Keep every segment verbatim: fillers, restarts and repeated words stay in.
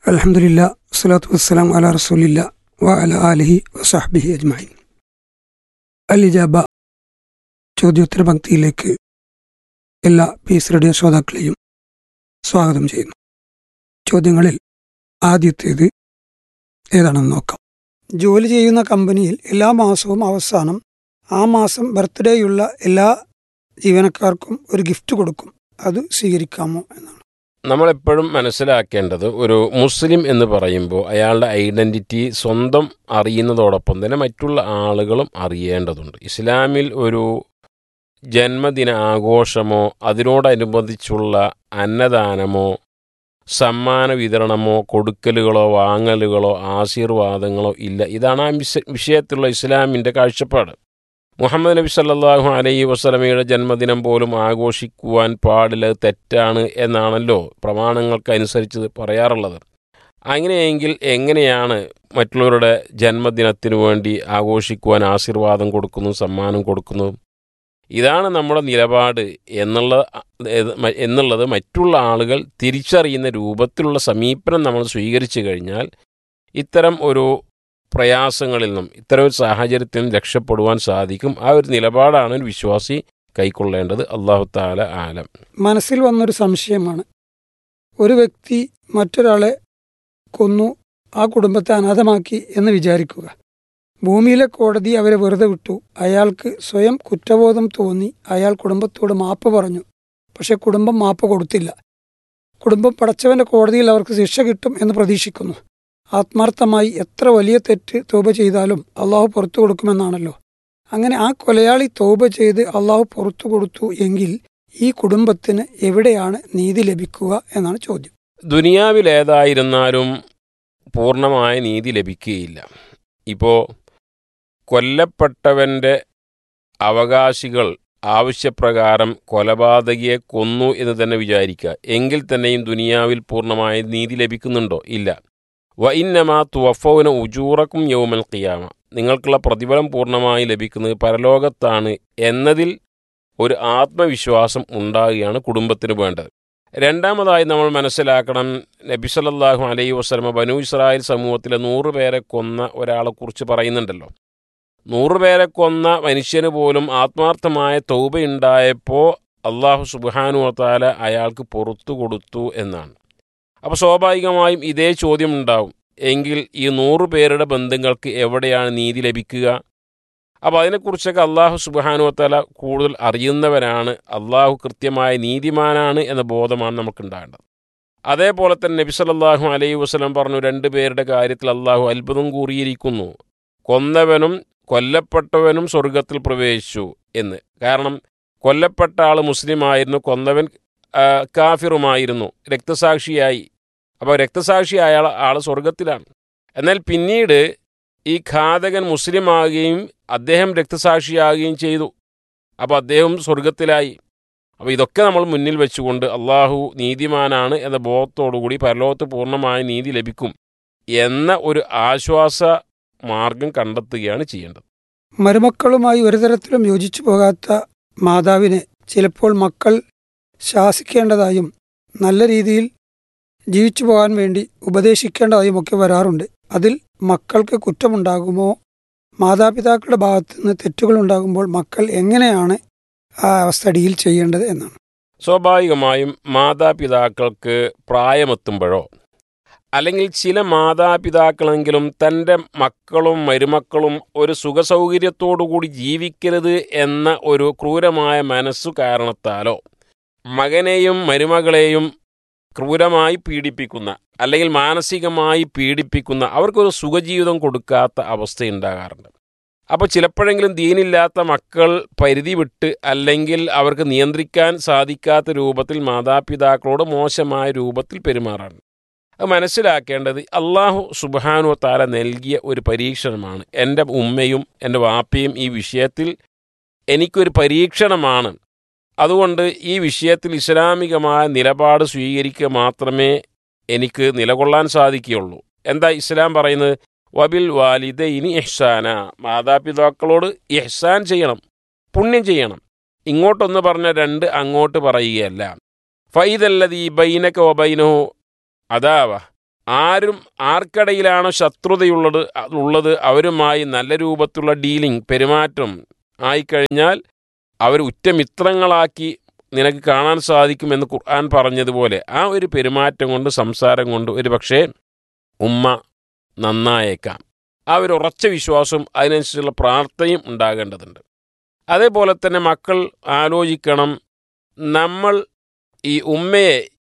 അൽഹംദുലില്ലാ വസ്സലാത്തു വസ്സലാം അലാ റസൂലില്ലാ വ അലാ ആലിഹി വസഹ്ബിഹി അജ്മഈൻ. അൽ ഇജാബ ചോദ്യോത്തര പങ്ക്തിയിലേക്ക് എല്ലാ പീസ് റേഡിയോ ശ്രോതാക്കളെയും സ്വാഗതം ചെയ്യുന്നു. ചോദ്യങ്ങളിൽ ആദ്യത്തേത് ഏതാണെന്ന് നോക്കാം. ജോലി ചെയ്യുന്ന കമ്പനിയിൽ എല്ലാ മാസവും അവസാനം ആ മാസം ബർത്ത്ഡേയുള്ള എല്ലാ ജീവനക്കാർക്കും ഒരു ഗിഫ്റ്റ് കൊടുക്കും. അത് സ്വീകരിക്കാമോ എന്നാണ്. നമ്മളെപ്പോഴും മനസ്സിലാക്കേണ്ടത്, ഒരു മുസ്ലിം എന്ന് പറയുമ്പോൾ അയാളുടെ ഐഡൻറ്റിറ്റി സ്വന്തം അറിയുന്നതോടൊപ്പം തന്നെ മറ്റുള്ള ആളുകളും അറിയേണ്ടതുണ്ട്. ഇസ്ലാമിൽ ഒരു ജന്മദിന ആഘോഷമോ അതിനോടനുബന്ധിച്ചുള്ള അന്നദാനമോ സമ്മാന വിതരണമോ കൊടുക്കലുകളോ വാങ്ങലുകളോ ആശീർവാദങ്ങളോ ഇല്ല. ഇതാണ് ആ വിഷ വിഷയത്തിലുള്ള ഇസ്ലാമിൻ്റെ കാഴ്ചപ്പാട്. മുഹമ്മദ് നബി സല്ലല്ലാഹു അലൈഹി വസല്ലമയുടെ ജന്മദിനം പോലും ആഘോഷിക്കുവാൻ പാടില്ല, തെറ്റാണ് എന്നാണല്ലോ പ്രമാണങ്ങൾക്കനുസരിച്ച് പറയാറുള്ളത്. അങ്ങനെയെങ്കിൽ എങ്ങനെയാണ് മറ്റുള്ളവരുടെ ജന്മദിനത്തിനു വേണ്ടി ആഘോഷിക്കുവാൻ ആശീർവാദം കൊടുക്കുന്നു, സമ്മാനം കൊടുക്കുന്നു? ഇതാണ് നമ്മുടെ നിലപാട് എന്നുള്ള എന്നുള്ളത് മറ്റുള്ള ആളുകൾ തിരിച്ചറിയുന്ന രൂപത്തിലുള്ള സമീപനം നമ്മൾ സ്വീകരിച്ചു കഴിഞ്ഞാൽ ഇത്തരം ഒരു പ്രയാസങ്ങളിൽ നിന്നും ഇത്തരം ഒരു സാഹചര്യത്തിൽ നിന്നും രക്ഷപ്പെടുവാൻ സാധിക്കും. ആ ഒരു നിലപാടാണ് ഒരു വിശ്വാസി കൈക്കൊള്ളേണ്ടത്. അല്ലാഹു തആല ആലം. മനസ്സിൽ വന്നൊരു സംശയമാണ്. ഒരു വ്യക്തി മറ്റൊരാളെ കൊന്നു, ആ കുടുംബത്തെ അനാഥമാക്കി എന്ന് വിചാരിക്കുക. ഭൂമിയിലെ കോടതി അവരെ വെറുതെ വിട്ടു. അയാൾക്ക് സ്വയം കുറ്റബോധം തോന്നി. അയാൾ കുടുംബത്തോട് മാപ്പ് പറഞ്ഞു. പക്ഷെ കുടുംബം മാപ്പ് കൊടുത്തില്ല. കുടുംബം പടച്ചവൻ്റെ കോടതിയിൽ അവർക്ക് ശിക്ഷ കിട്ടും എന്ന് പ്രതീക്ഷിക്കുന്നു. ആത്മാർത്ഥമായി എത്ര വലിയ തെറ്റ് തൗബ ചെയ്താലും അള്ളാഹു പുറത്തു കൊടുക്കുമെന്നാണല്ലോ. അങ്ങനെ ആ കൊലയാളി തൗബ ചെയ്ത് അള്ളാഹു പുറത്തു കൊടുത്തു എങ്കിൽ ഈ കുടുംബത്തിന് എവിടെയാണ് നീതി ലഭിക്കുക എന്നാണ് ചോദ്യം. ദുനിയാവിൽ ഏതായിരുന്നാലും പൂർണ്ണമായ നീതി ലഭിക്കുകയില്ല. ഇപ്പോൾ കൊല്ലപ്പെട്ടവൻ്റെ അവകാശികൾ ആവശ്യപ്രകാരം കൊലപാതകിയെ കൊന്നു എന്ന് തന്നെ വിചാരിക്കുക. എങ്കിൽ തന്നെയും ദുനിയാവിൽ പൂർണ്ണമായ നീതി ലഭിക്കുന്നുണ്ടോ? ഇല്ല. വ ഇന്നമാ തുവഫൗന ഉജൂറക്കും യൗമൽ ഖിയാമ, നിങ്ങൾക്കുള്ള പ്രതിഫലം പൂർണ്ണമായി ലഭിക്കുന്നത് പരലോകത്താണ് എന്നതിൽ ഒരു ആത്മവിശ്വാസം ഉണ്ടാകുകയാണ് കുടുംബത്തിന് വേണ്ടത്. രണ്ടാമതായി നമ്മൾ മനസ്സിലാക്കണം, നബി സല്ലല്ലാഹു അലൈഹി വസല്ലമ ബനൂ ഇസ്രായേൽ സമൂഹത്തിലെ നൂറ് പേരെ കൊന്ന ഒരാളെക്കുറിച്ച് പറയുന്നുണ്ടല്ലോ. നൂറുപേരെ കൊന്ന മനുഷ്യന് പോലും ആത്മാർത്ഥമായ തൗബയുണ്ടായപ്പോൾ അള്ളാഹു സുബ്ഹാനഹു വ തആല അയാൾക്ക് പുറത്തു കൊടുത്തു എന്നാണ്. അപ്പോൾ സ്വാഭാവികമായും ഇതേ ചോദ്യം ഉണ്ടാവും, എങ്കിൽ ഈ നൂറു പേരുടെ ബന്ധങ്ങൾക്ക് എവിടെയാണ് നീതി ലഭിക്കുക? അപ്പോൾ അതിനെക്കുറിച്ചൊക്കെ അള്ളാഹു സുബ്ഹാനഹു വ തആല കൂടുതൽ അറിയുന്നവരാണ്. അള്ളാഹു കൃത്യമായ നീതിമാനാണ് എന്ന ബോധമാണ് നമുക്കുണ്ടാകേണ്ടത്. അതേപോലെ തന്നെ നബി സല്ലല്ലാഹു അലൈഹി വസല്ലം പറഞ്ഞു, രണ്ട് പേരുടെ കാര്യത്തിൽ അള്ളാഹു അത്ഭുതം കൂറിയിരിക്കുന്നു. കൊന്നവനും കൊല്ലപ്പെട്ടവനും സ്വർഗത്തിൽ പ്രവേശിച്ചു എന്ന്. കാരണം കൊല്ലപ്പെട്ട ആൾ മുസ്ലിമായിരുന്നു, കൊന്നവൻ കാഫിറുമായിരുന്നു, രക്തസാക്ഷിയായി. അപ്പോൾ രക്തസാക്ഷിയായ ആൾ സ്വർഗത്തിലാണ്. എന്നാൽ പിന്നീട് ഈ ഘാതകൻ മുസ്ലിമാകുകയും അദ്ദേഹം രക്തസാക്ഷിയാകുകയും ചെയ്തു. അപ്പോൾ അദ്ദേഹം സ്വർഗത്തിലായി. അപ്പോൾ ഇതൊക്കെ നമ്മൾ മുന്നിൽ വെച്ചുകൊണ്ട് അള്ളാഹു നീതിമാനാണ് എന്ന ബോധത്തോടുകൂടി പരലോകത്ത് പൂർണ്ണമായ നീതി ലഭിക്കും എന്ന ഒരു ആശ്വാസ മാർഗം കണ്ടെത്തുകയാണ് ചെയ്യേണ്ടത്. മരുമക്കളുമായി ഒരു തരത്തിലും യോജിച്ചു പോകാത്ത മാതാവിനെ ചിലപ്പോൾ മക്കൾ ശാസിക്കേണ്ടതായും നല്ല രീതിയിൽ ജീവിച്ചു പോകാൻ വേണ്ടി ഉപദേശിക്കേണ്ടതായും ഒക്കെ വരാറുണ്ട്. അതിൽ മക്കൾക്ക് കുറ്റമുണ്ടാകുമോ? മാതാപിതാക്കളുടെ ഭാഗത്തു നിന്ന് തെറ്റുകളുണ്ടാകുമ്പോൾ മക്കൾ എങ്ങനെയാണ് ആ അവസ്ഥ ഡീൽ ചെയ്യേണ്ടത് എന്നാണ്. സ്വാഭാവികമായും മാതാപിതാക്കൾക്ക് പ്രായമെത്തുമ്പോഴോ അല്ലെങ്കിൽ ചില മാതാപിതാക്കളെങ്കിലും തൻ്റെ മക്കളും മരുമക്കളും ഒരു സുഖസൗകര്യത്തോടുകൂടി ജീവിക്കരുത് എന്ന ഒരു ക്രൂരമായ മനസ്സു കാരണത്താലോ മകനെയും മരുമകളെയും ക്രൂരമായി പീഡിപ്പിക്കുന്ന അല്ലെങ്കിൽ മാനസികമായി പീഡിപ്പിക്കുന്ന, അവർക്കൊരു സുഖജീവിതം കൊടുക്കാത്ത അവസ്ഥയുണ്ടാകാറുണ്ട്. അപ്പോൾ ചിലപ്പോഴെങ്കിലും ദീനില്ലാത്ത മക്കൾ പരിധി വിട്ട് അല്ലെങ്കിൽ അവർക്ക് നിയന്ത്രിക്കാൻ സാധിക്കാത്ത രൂപത്തിൽ മാതാപിതാക്കളോട് മോശമായ രൂപത്തിൽ പെരുമാറാറുണ്ട്. അത് മനസ്സിലാക്കേണ്ടത് അള്ളാഹു സുബ്ഹാനഹു വ തആല നൽകിയ ഒരു പരീക്ഷണമാണ്. എൻ്റെ ഉമ്മയും എൻ്റെ വാപ്പയും ഈ വിഷയത്തിൽ എനിക്കൊരു പരീക്ഷണമാണ്. അതുകൊണ്ട് ഈ വിഷയത്തിൽ ഇസ്ലാമികമായ നിലപാട് സ്വീകരിക്കുക മാത്രമേ എനിക്ക് നിലകൊള്ളാൻ സാധിക്കുകയുള്ളൂ. എന്താ ഇസ്ലാം പറയുന്നത്? വബിൽ വാലിദൈനി ഇഹ്സാന, മാതാപിതാക്കളോട് ഇഹ്സാൻ ചെയ്യണം, പുണ്യം ചെയ്യണം. ഇങ്ങോട്ടൊന്ന് പറഞ്ഞ രണ്ട് അങ്ങോട്ട് പറയുകയല്ല. ഫൈദല്ലദീ ബൈനക വബൈനഹു അദാവ, ആരും ആർക്കിടയിലാണോ ശത്രുതയുള്ളത് ഉള്ളത് അവരുമായി നല്ല രൂപത്തിലുള്ള ഡീലിംഗ് പെരുമാറ്റം ആയിക്കഴിഞ്ഞാൽ അവർ ഉറ്റമിത്രങ്ങളാക്കി നിനക്ക് കാണാൻ സാധിക്കുമെന്ന് ഖുർആൻ പറഞ്ഞതുപോലെ ആ ഒരു പെരുമാറ്റം കൊണ്ട് സംസാരം കൊണ്ട് ഒരു പക്ഷേ ഉമ്മ നന്നായേക്കാം. ആ ഒരു ഉറച്ച വിശ്വാസം അതിനനുസരിച്ചുള്ള പ്രാർത്ഥനയും ഉണ്ടാകേണ്ടതുണ്ട്. അതേപോലെ തന്നെ മക്കൾ ആലോചിക്കണം, നമ്മൾ ഈ ഉമ്മയെ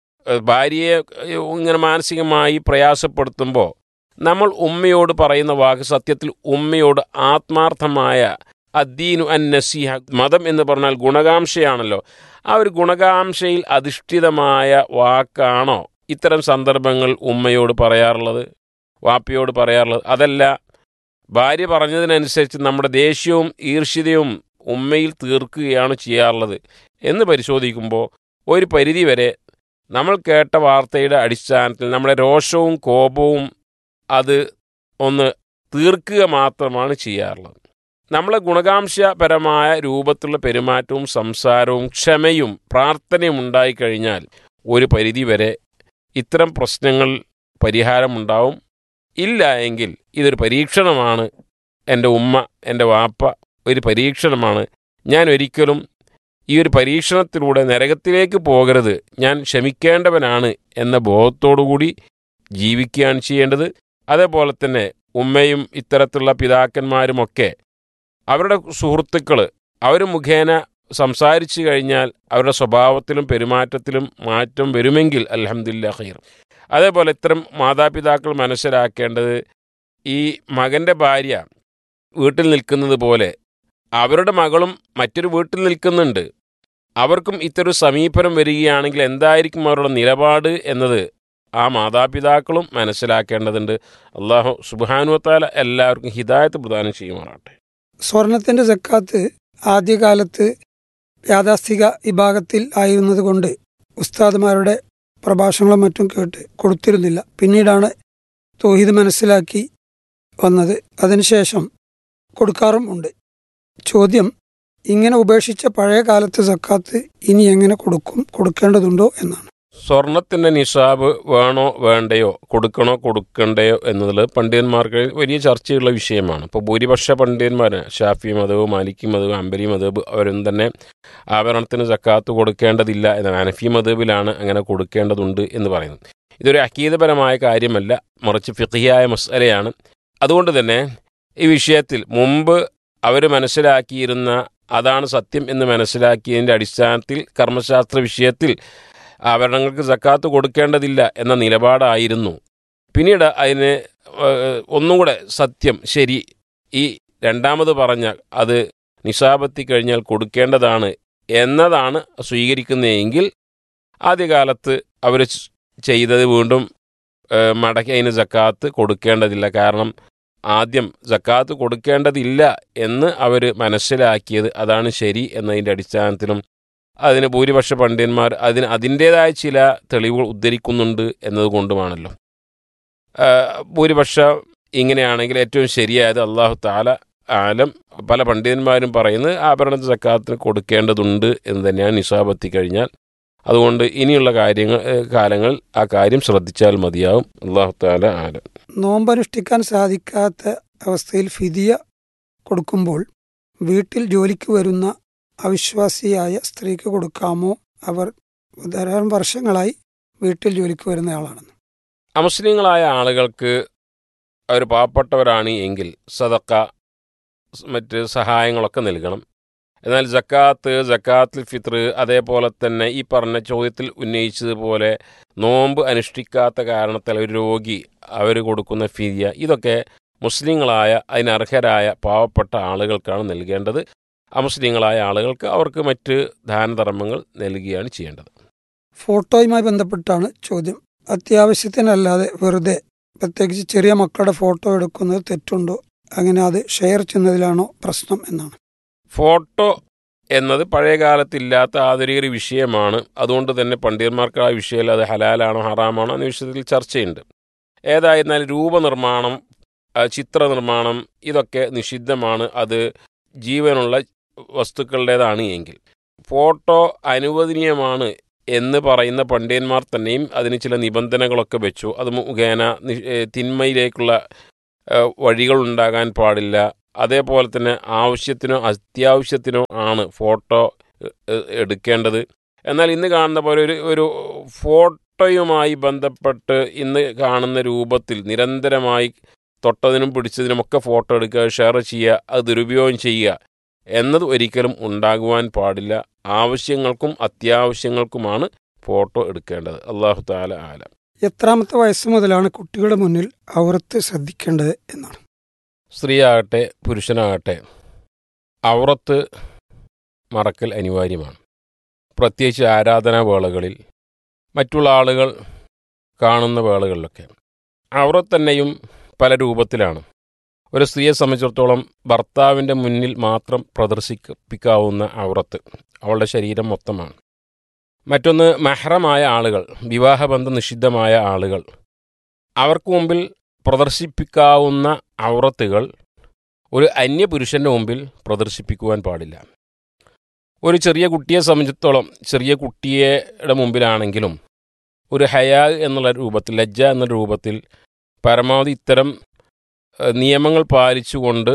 ഭാര്യയെ ഇങ്ങനെ മാനസികമായി പ്രയാസപ്പെടുത്തുമ്പോൾ നമ്മൾ ഉമ്മയോട് പറയുന്ന വാക്ക് സത്യത്തിൽ ഉമ്മയോട് ആത്മാർത്ഥമായ അദ്ദീനു അൻ നസീഹ, മതം എന്ന് പറഞ്ഞാൽ ഗുണകാംക്ഷയാണല്ലോ, ആ ഒരു ഗുണകാംക്ഷയിൽ അധിഷ്ഠിതമായ വാക്കാണോ ഇത്തരം സന്ദർഭങ്ങൾ ഉമ്മയോട് പറയാറുള്ളത്, വാപ്പയോട് പറയാറുള്ളത്? അതല്ല, ഭാര്യ പറഞ്ഞതിനനുസരിച്ച് നമ്മുടെ ദേഷ്യവും ഈർഷ്യതയും ഉമ്മയിൽ തീർക്കുകയാണ് ചെയ്യാറുള്ളത് എന്ന് പരിശോധിക്കുമ്പോൾ ഒരു പരിധിവരെ നമ്മൾ കേട്ട വാർത്തയുടെ അടിസ്ഥാനത്തിൽ നമ്മുടെ രോഷവും കോപവും അത് ഒന്ന് തീർക്കുക മാത്രമാണ് ചെയ്യാറുള്ളത്. നമ്മളെ ഗുണകാംക്ഷപരമായ രൂപത്തിലുള്ള പെരുമാറ്റവും സംസാരവും ക്ഷമയും പ്രാർത്ഥനയും ഉണ്ടായിക്കഴിഞ്ഞാൽ ഒരു പരിധിവരെ ഇത്തരം പ്രശ്നങ്ങൾ പരിഹാരമുണ്ടാവും. ഇല്ല എങ്കിൽ ഇതൊരു പരീക്ഷണമാണ്, എൻ്റെ ഉമ്മ എൻ്റെ വാപ്പ ഒരു പരീക്ഷണമാണ്, ഞാൻ ഒരിക്കലും ഈ ഒരു പരീക്ഷണത്തിലൂടെ നരകത്തിലേക്ക് പോകരുത്, ഞാൻ ക്ഷമിക്കേണ്ടവനാണ് എന്ന ബോധത്തോടുകൂടി ജീവിക്കുകയാണ് ചെയ്യേണ്ടത്. അതേപോലെ തന്നെ ഉമ്മയും ഇത്തരത്തിലുള്ള പിതാക്കന്മാരുമൊക്കെ അവരുടെ സുഹൃത്തുക്കൾ അവർ മുഖേന സംസാരിച്ചു കഴിഞ്ഞാൽ അവരുടെ സ്വഭാവത്തിലും പെരുമാറ്റത്തിലും മാറ്റം വരുമെങ്കിൽ അൽഹംദുലില്ലാ ഖൈർ. അതേപോലെ ഇത്തരം മാതാപിതാക്കൾ മനസ്സിലാക്കേണ്ടത്, ഈ മകൻ്റെ ഭാര്യ വീട്ടിൽ നിൽക്കുന്നത് പോലെ അവരുടെ മകളും മറ്റൊരു വീട്ടിൽ നിൽക്കുന്നുണ്ട്, അവർക്കും ഇത്തരം സമീപനം വരികയാണെങ്കിൽ എന്തായിരിക്കും അവരുടെ നിലപാട് എന്നത് ആ മാതാപിതാക്കളും മനസ്സിലാക്കേണ്ടതുണ്ട്. അള്ളാഹു സുബ്ഹാനഹു വ തആല എല്ലാവർക്കും ഹിദായത്ത് പ്രദാനം ചെയ്യുമാറാട്ടെ. സ്വർണത്തിൻ്റെ സക്കാത്ത് ആദ്യകാലത്ത് യാഥാസ്ഥിക വിഭാഗത്തിൽ ആയിരുന്നത് കൊണ്ട് ഉസ്താദുമാരുടെ പ്രഭാഷണങ്ങളും മറ്റും കേട്ട് കൊടുത്തിരുന്നില്ല. പിന്നീടാണ് തൗഹീദ് മനസ്സിലാക്കി വന്നത്. അതിനുശേഷം കൊടുക്കാറും ഉണ്ട്. ചോദ്യം, ഇങ്ങനെ ഉപേക്ഷിച്ച പഴയ കാലത്തെ സക്കാത്ത് ഇനി എങ്ങനെ കൊടുക്കും, കൊടുക്കേണ്ടതുണ്ടോ എന്നാണ്. സ്വർണത്തിൻ്റെ നിസാബ് വേണോ വേണ്ടയോ, കൊടുക്കണോ കൊടുക്കണ്ടയോ എന്നതിൽ പണ്ഡിതന്മാർക്ക് വലിയ ചർച്ചയുള്ള വിഷയമാണ്. ഇപ്പോൾ ഭൂരിപക്ഷ പണ്ഡിതന്മാർ ഷാഫി മദ്ഹബ്, മാലിക്കി മദ്ഹബ്, ഹംബലി മദ്ഹബ് അവരും തന്നെ ആഭരണത്തിന് സക്കാത്ത് കൊടുക്കേണ്ടതില്ല എന്നാണ്. ഹനഫി മദ്ഹബിലാണ് അങ്ങനെ കൊടുക്കേണ്ടതുണ്ട് എന്ന് പറയുന്നത്. ഇതൊരു അഖീദപരമായ കാര്യമല്ല, മറിച്ച് ഫിഖ്ഹിയായ മസ്അലയാണ്. അതുകൊണ്ട് തന്നെ ഈ വിഷയത്തിൽ മുമ്പ് അവർ മനസ്സിലാക്കിയിരുന്ന അതാണ് സത്യം എന്ന് മനസ്സിലാക്കിയതിൻ്റെ അടിസ്ഥാനത്തിൽ കർമ്മശാസ്ത്ര വിഷയത്തിൽ ആഭരണങ്ങൾക്ക് സക്കാത്ത് കൊടുക്കേണ്ടതില്ല എന്ന നിലപാടായിരുന്നു. പിന്നീട് അതിന് ഒന്നും കൂടെ സത്യം ശരി, ഈ രണ്ടാമത് പറഞ്ഞ അത് നിസാബെത്തി കഴിഞ്ഞാൽ കൊടുക്കേണ്ടതാണ് എന്നതാണ് സ്വീകരിക്കുന്നതെങ്കിൽ ആദ്യകാലത്ത് അവർ ചെയ്തത് വീണ്ടും മടക്കി അതിന് സക്കാത്ത് കൊടുക്കേണ്ടതില്ല. കാരണം ആദ്യം സക്കാത്ത് കൊടുക്കേണ്ടതില്ല എന്ന് അവർ മനസ്സിലാക്കിയത് അതാണ് ശരി എന്നതിൻ്റെ അടിസ്ഥാനത്തിലും അതിന് ഭൂരിപക്ഷ പണ്ഡിതന്മാർ അതിന് അതിൻ്റേതായ ചില തെളിവുകൾ ഉദ്ധരിക്കുന്നുണ്ട് എന്നതുകൊണ്ടുമാണല്ലോ. ഭൂരിപക്ഷം ഇങ്ങനെയാണെങ്കിൽ ഏറ്റവും ശരിയായത് അള്ളാഹു തആല ആലം. പല പണ്ഡിതന്മാരും പറയുന്നത് ആഭരണ സക്കാത്തിന് കൊടുക്കേണ്ടതുണ്ട് എന്ന് തന്നെയാണ് നിസാബെത്തി കഴിഞ്ഞാൽ. അതുകൊണ്ട് ഇനിയുള്ള കാര്യങ്ങൾ കാലങ്ങൾ ആ കാര്യം ശ്രദ്ധിച്ചാൽ മതിയാവും. അള്ളാഹു തആല ആലം. നോമ്പനുഷ്ഠിക്കാൻ സാധിക്കാത്ത അവസ്ഥയിൽ ഫിദിയ കൊടുക്കുമ്പോൾ വീട്ടിൽ ജോലിക്ക് വരുന്ന അവിശ്വാസിയായ സ്ത്രീക്ക് കൊടുക്കാമോ? അവർ ധാരാളം വർഷങ്ങളായി വീട്ടിൽ ജോലിക്ക് വരുന്നയാളാണെന്ന്. അമുസ്ലിങ്ങളായ ആളുകൾക്ക് അവർ പാവപ്പെട്ടവരാണ് എങ്കിൽ സദക്ക മറ്റ് സഹായങ്ങളൊക്കെ നൽകണം. എന്നാൽ സക്കാത്ത്, സക്കാത്തുൽ ഫിത്ർ, അതേപോലെ തന്നെ ഈ പറഞ്ഞ ചോദ്യത്തിൽ ഉന്നയിച്ചതുപോലെ നോമ്പ് അനുഷ്ഠിക്കാത്ത കാരണത്താൽ ഒരു രോഗി അവർ കൊടുക്കുന്ന ഫിദിയ, ഇതൊക്കെ മുസ്ലിങ്ങളായ അതിനർഹരായ പാവപ്പെട്ട ആളുകൾക്കാണ് നൽകേണ്ടത്. അമുസ്ലിങ്ങളായ ആളുകൾക്ക് അവർക്ക് മറ്റ് ദാനധർമ്മങ്ങൾ നൽകുകയാണ് ചെയ്യേണ്ടത്. ഫോട്ടോയുമായി ബന്ധപ്പെട്ടാണ് ചോദ്യം. അത്യാവശ്യത്തിനല്ലാതെ വെറുതെ, പ്രത്യേകിച്ച് ചെറിയ മക്കളുടെ ഫോട്ടോ എടുക്കുന്നത് തെറ്റുണ്ടോ? അങ്ങനെ അത് ഷെയർ ചെയ്യുന്നതിലാണോ പ്രശ്നം എന്നാണ്. ഫോട്ടോ എന്നത് പഴയ കാലത്തില്ലാത്ത ആധുനിക വിഷയമാണ്. അതുകൊണ്ട് തന്നെ പണ്ഡിതന്മാർക്ക് ആ വിഷയത്തിൽ അത് ഹലാലാണോ ഹറാമാണോ എന്ന വിഷയത്തിൽ ചർച്ചയുണ്ട്. ഏതായിരുന്നാലും രൂപനിർമ്മാണം, ചിത്രനിർമ്മാണം ഇതൊക്കെ നിഷിദ്ധമാണ്. അത് ജീവനുള്ള വസ്തുക്കളുടേതാണ് എങ്കിൽ ഫോട്ടോ അനുവദനീയമാണ് എന്ന് പറയുന്ന പണ്ഡിതന്മാർ തന്നെയും അതിന് ചില നിബന്ധനകളൊക്കെ വെച്ചു. അത് മുഖേന തിന്മയിലേക്കുള്ള വഴികൾ ഉണ്ടാകാൻ പാടില്ല. അതേപോലെ തന്നെ ആവശ്യത്തിനോ അത്യാവശ്യത്തിനോ ആണ് ഫോട്ടോ എടുക്കേണ്ടത്. എന്നാൽ ഇന്ന് കാണുന്ന പോലെ ഒരു ഒരു ഫോട്ടോയുമായി ബന്ധപ്പെട്ട് ഇന്ന് കാണുന്ന രൂപത്തിൽ നിരന്തരമായി തൊട്ടതിനും പിടിച്ചതിനുമൊക്കെ ഫോട്ടോ എടുക്കുക, ഷെയർ ചെയ്യുക, അത് ദുരുപയോഗം ചെയ്യുക എന്നത് ഒരിക്കലും ഉണ്ടാകുവാൻ പാടില്ല. ആവശ്യങ്ങൾക്കും അത്യാവശ്യങ്ങൾക്കുമാണ് ഫോട്ടോ എടുക്കേണ്ടത്. അല്ലാഹു തആല ആലം. എത്രാമത്തെ വയസ്സ് മുതലാണ് കുട്ടികളുടെ മുന്നിൽ ഔറത്ത് ശ്രദ്ധിക്കേണ്ടത് എന്നാണ്? സ്ത്രീയാകട്ടെ പുരുഷനാകട്ടെ ഔറത്ത് മറക്കൽ അനിവാര്യമാണ്. പ്രത്യേകിച്ച് ആരാധനാ വേളകളിൽ, മറ്റുള്ള ആളുകൾ കാണുന്ന വേളകളിലൊക്കെ. ഔറത്ത് തന്നെയും പല രൂപത്തിലാണ്. ഒരു സ്ത്രീയെ സംബന്ധിച്ചിടത്തോളം ഭർത്താവിൻ്റെ മുന്നിൽ മാത്രം പ്രദർശിപ്പിക്കാവുന്ന ഔറത്ത് അവളുടെ ശരീരം മൊത്തമാണ്. മറ്റൊന്ന് മെഹ്റമായ ആളുകൾ, വിവാഹബന്ധം നിഷിദ്ധമായ ആളുകൾ, അവർക്ക് മുമ്പിൽ പ്രദർശിപ്പിക്കാവുന്ന ഔറത്തുകൾ ഒരു അന്യപുരുഷൻ്റെ മുമ്പിൽ പ്രദർശിപ്പിക്കുവാൻ പാടില്ല. ഒരു ചെറിയ കുട്ടിയെ സംബന്ധിച്ചിടത്തോളം ചെറിയ കുട്ടിയുടെ മുമ്പിലാണെങ്കിലും ഒരു ഹയാ എന്നുള്ള രൂപത്തിൽ, ലജ്ജ എന്ന രൂപത്തിൽ പരമാവധി ഇത്തരം നിയമങ്ങൾ പാലിച്ചുകൊണ്ട്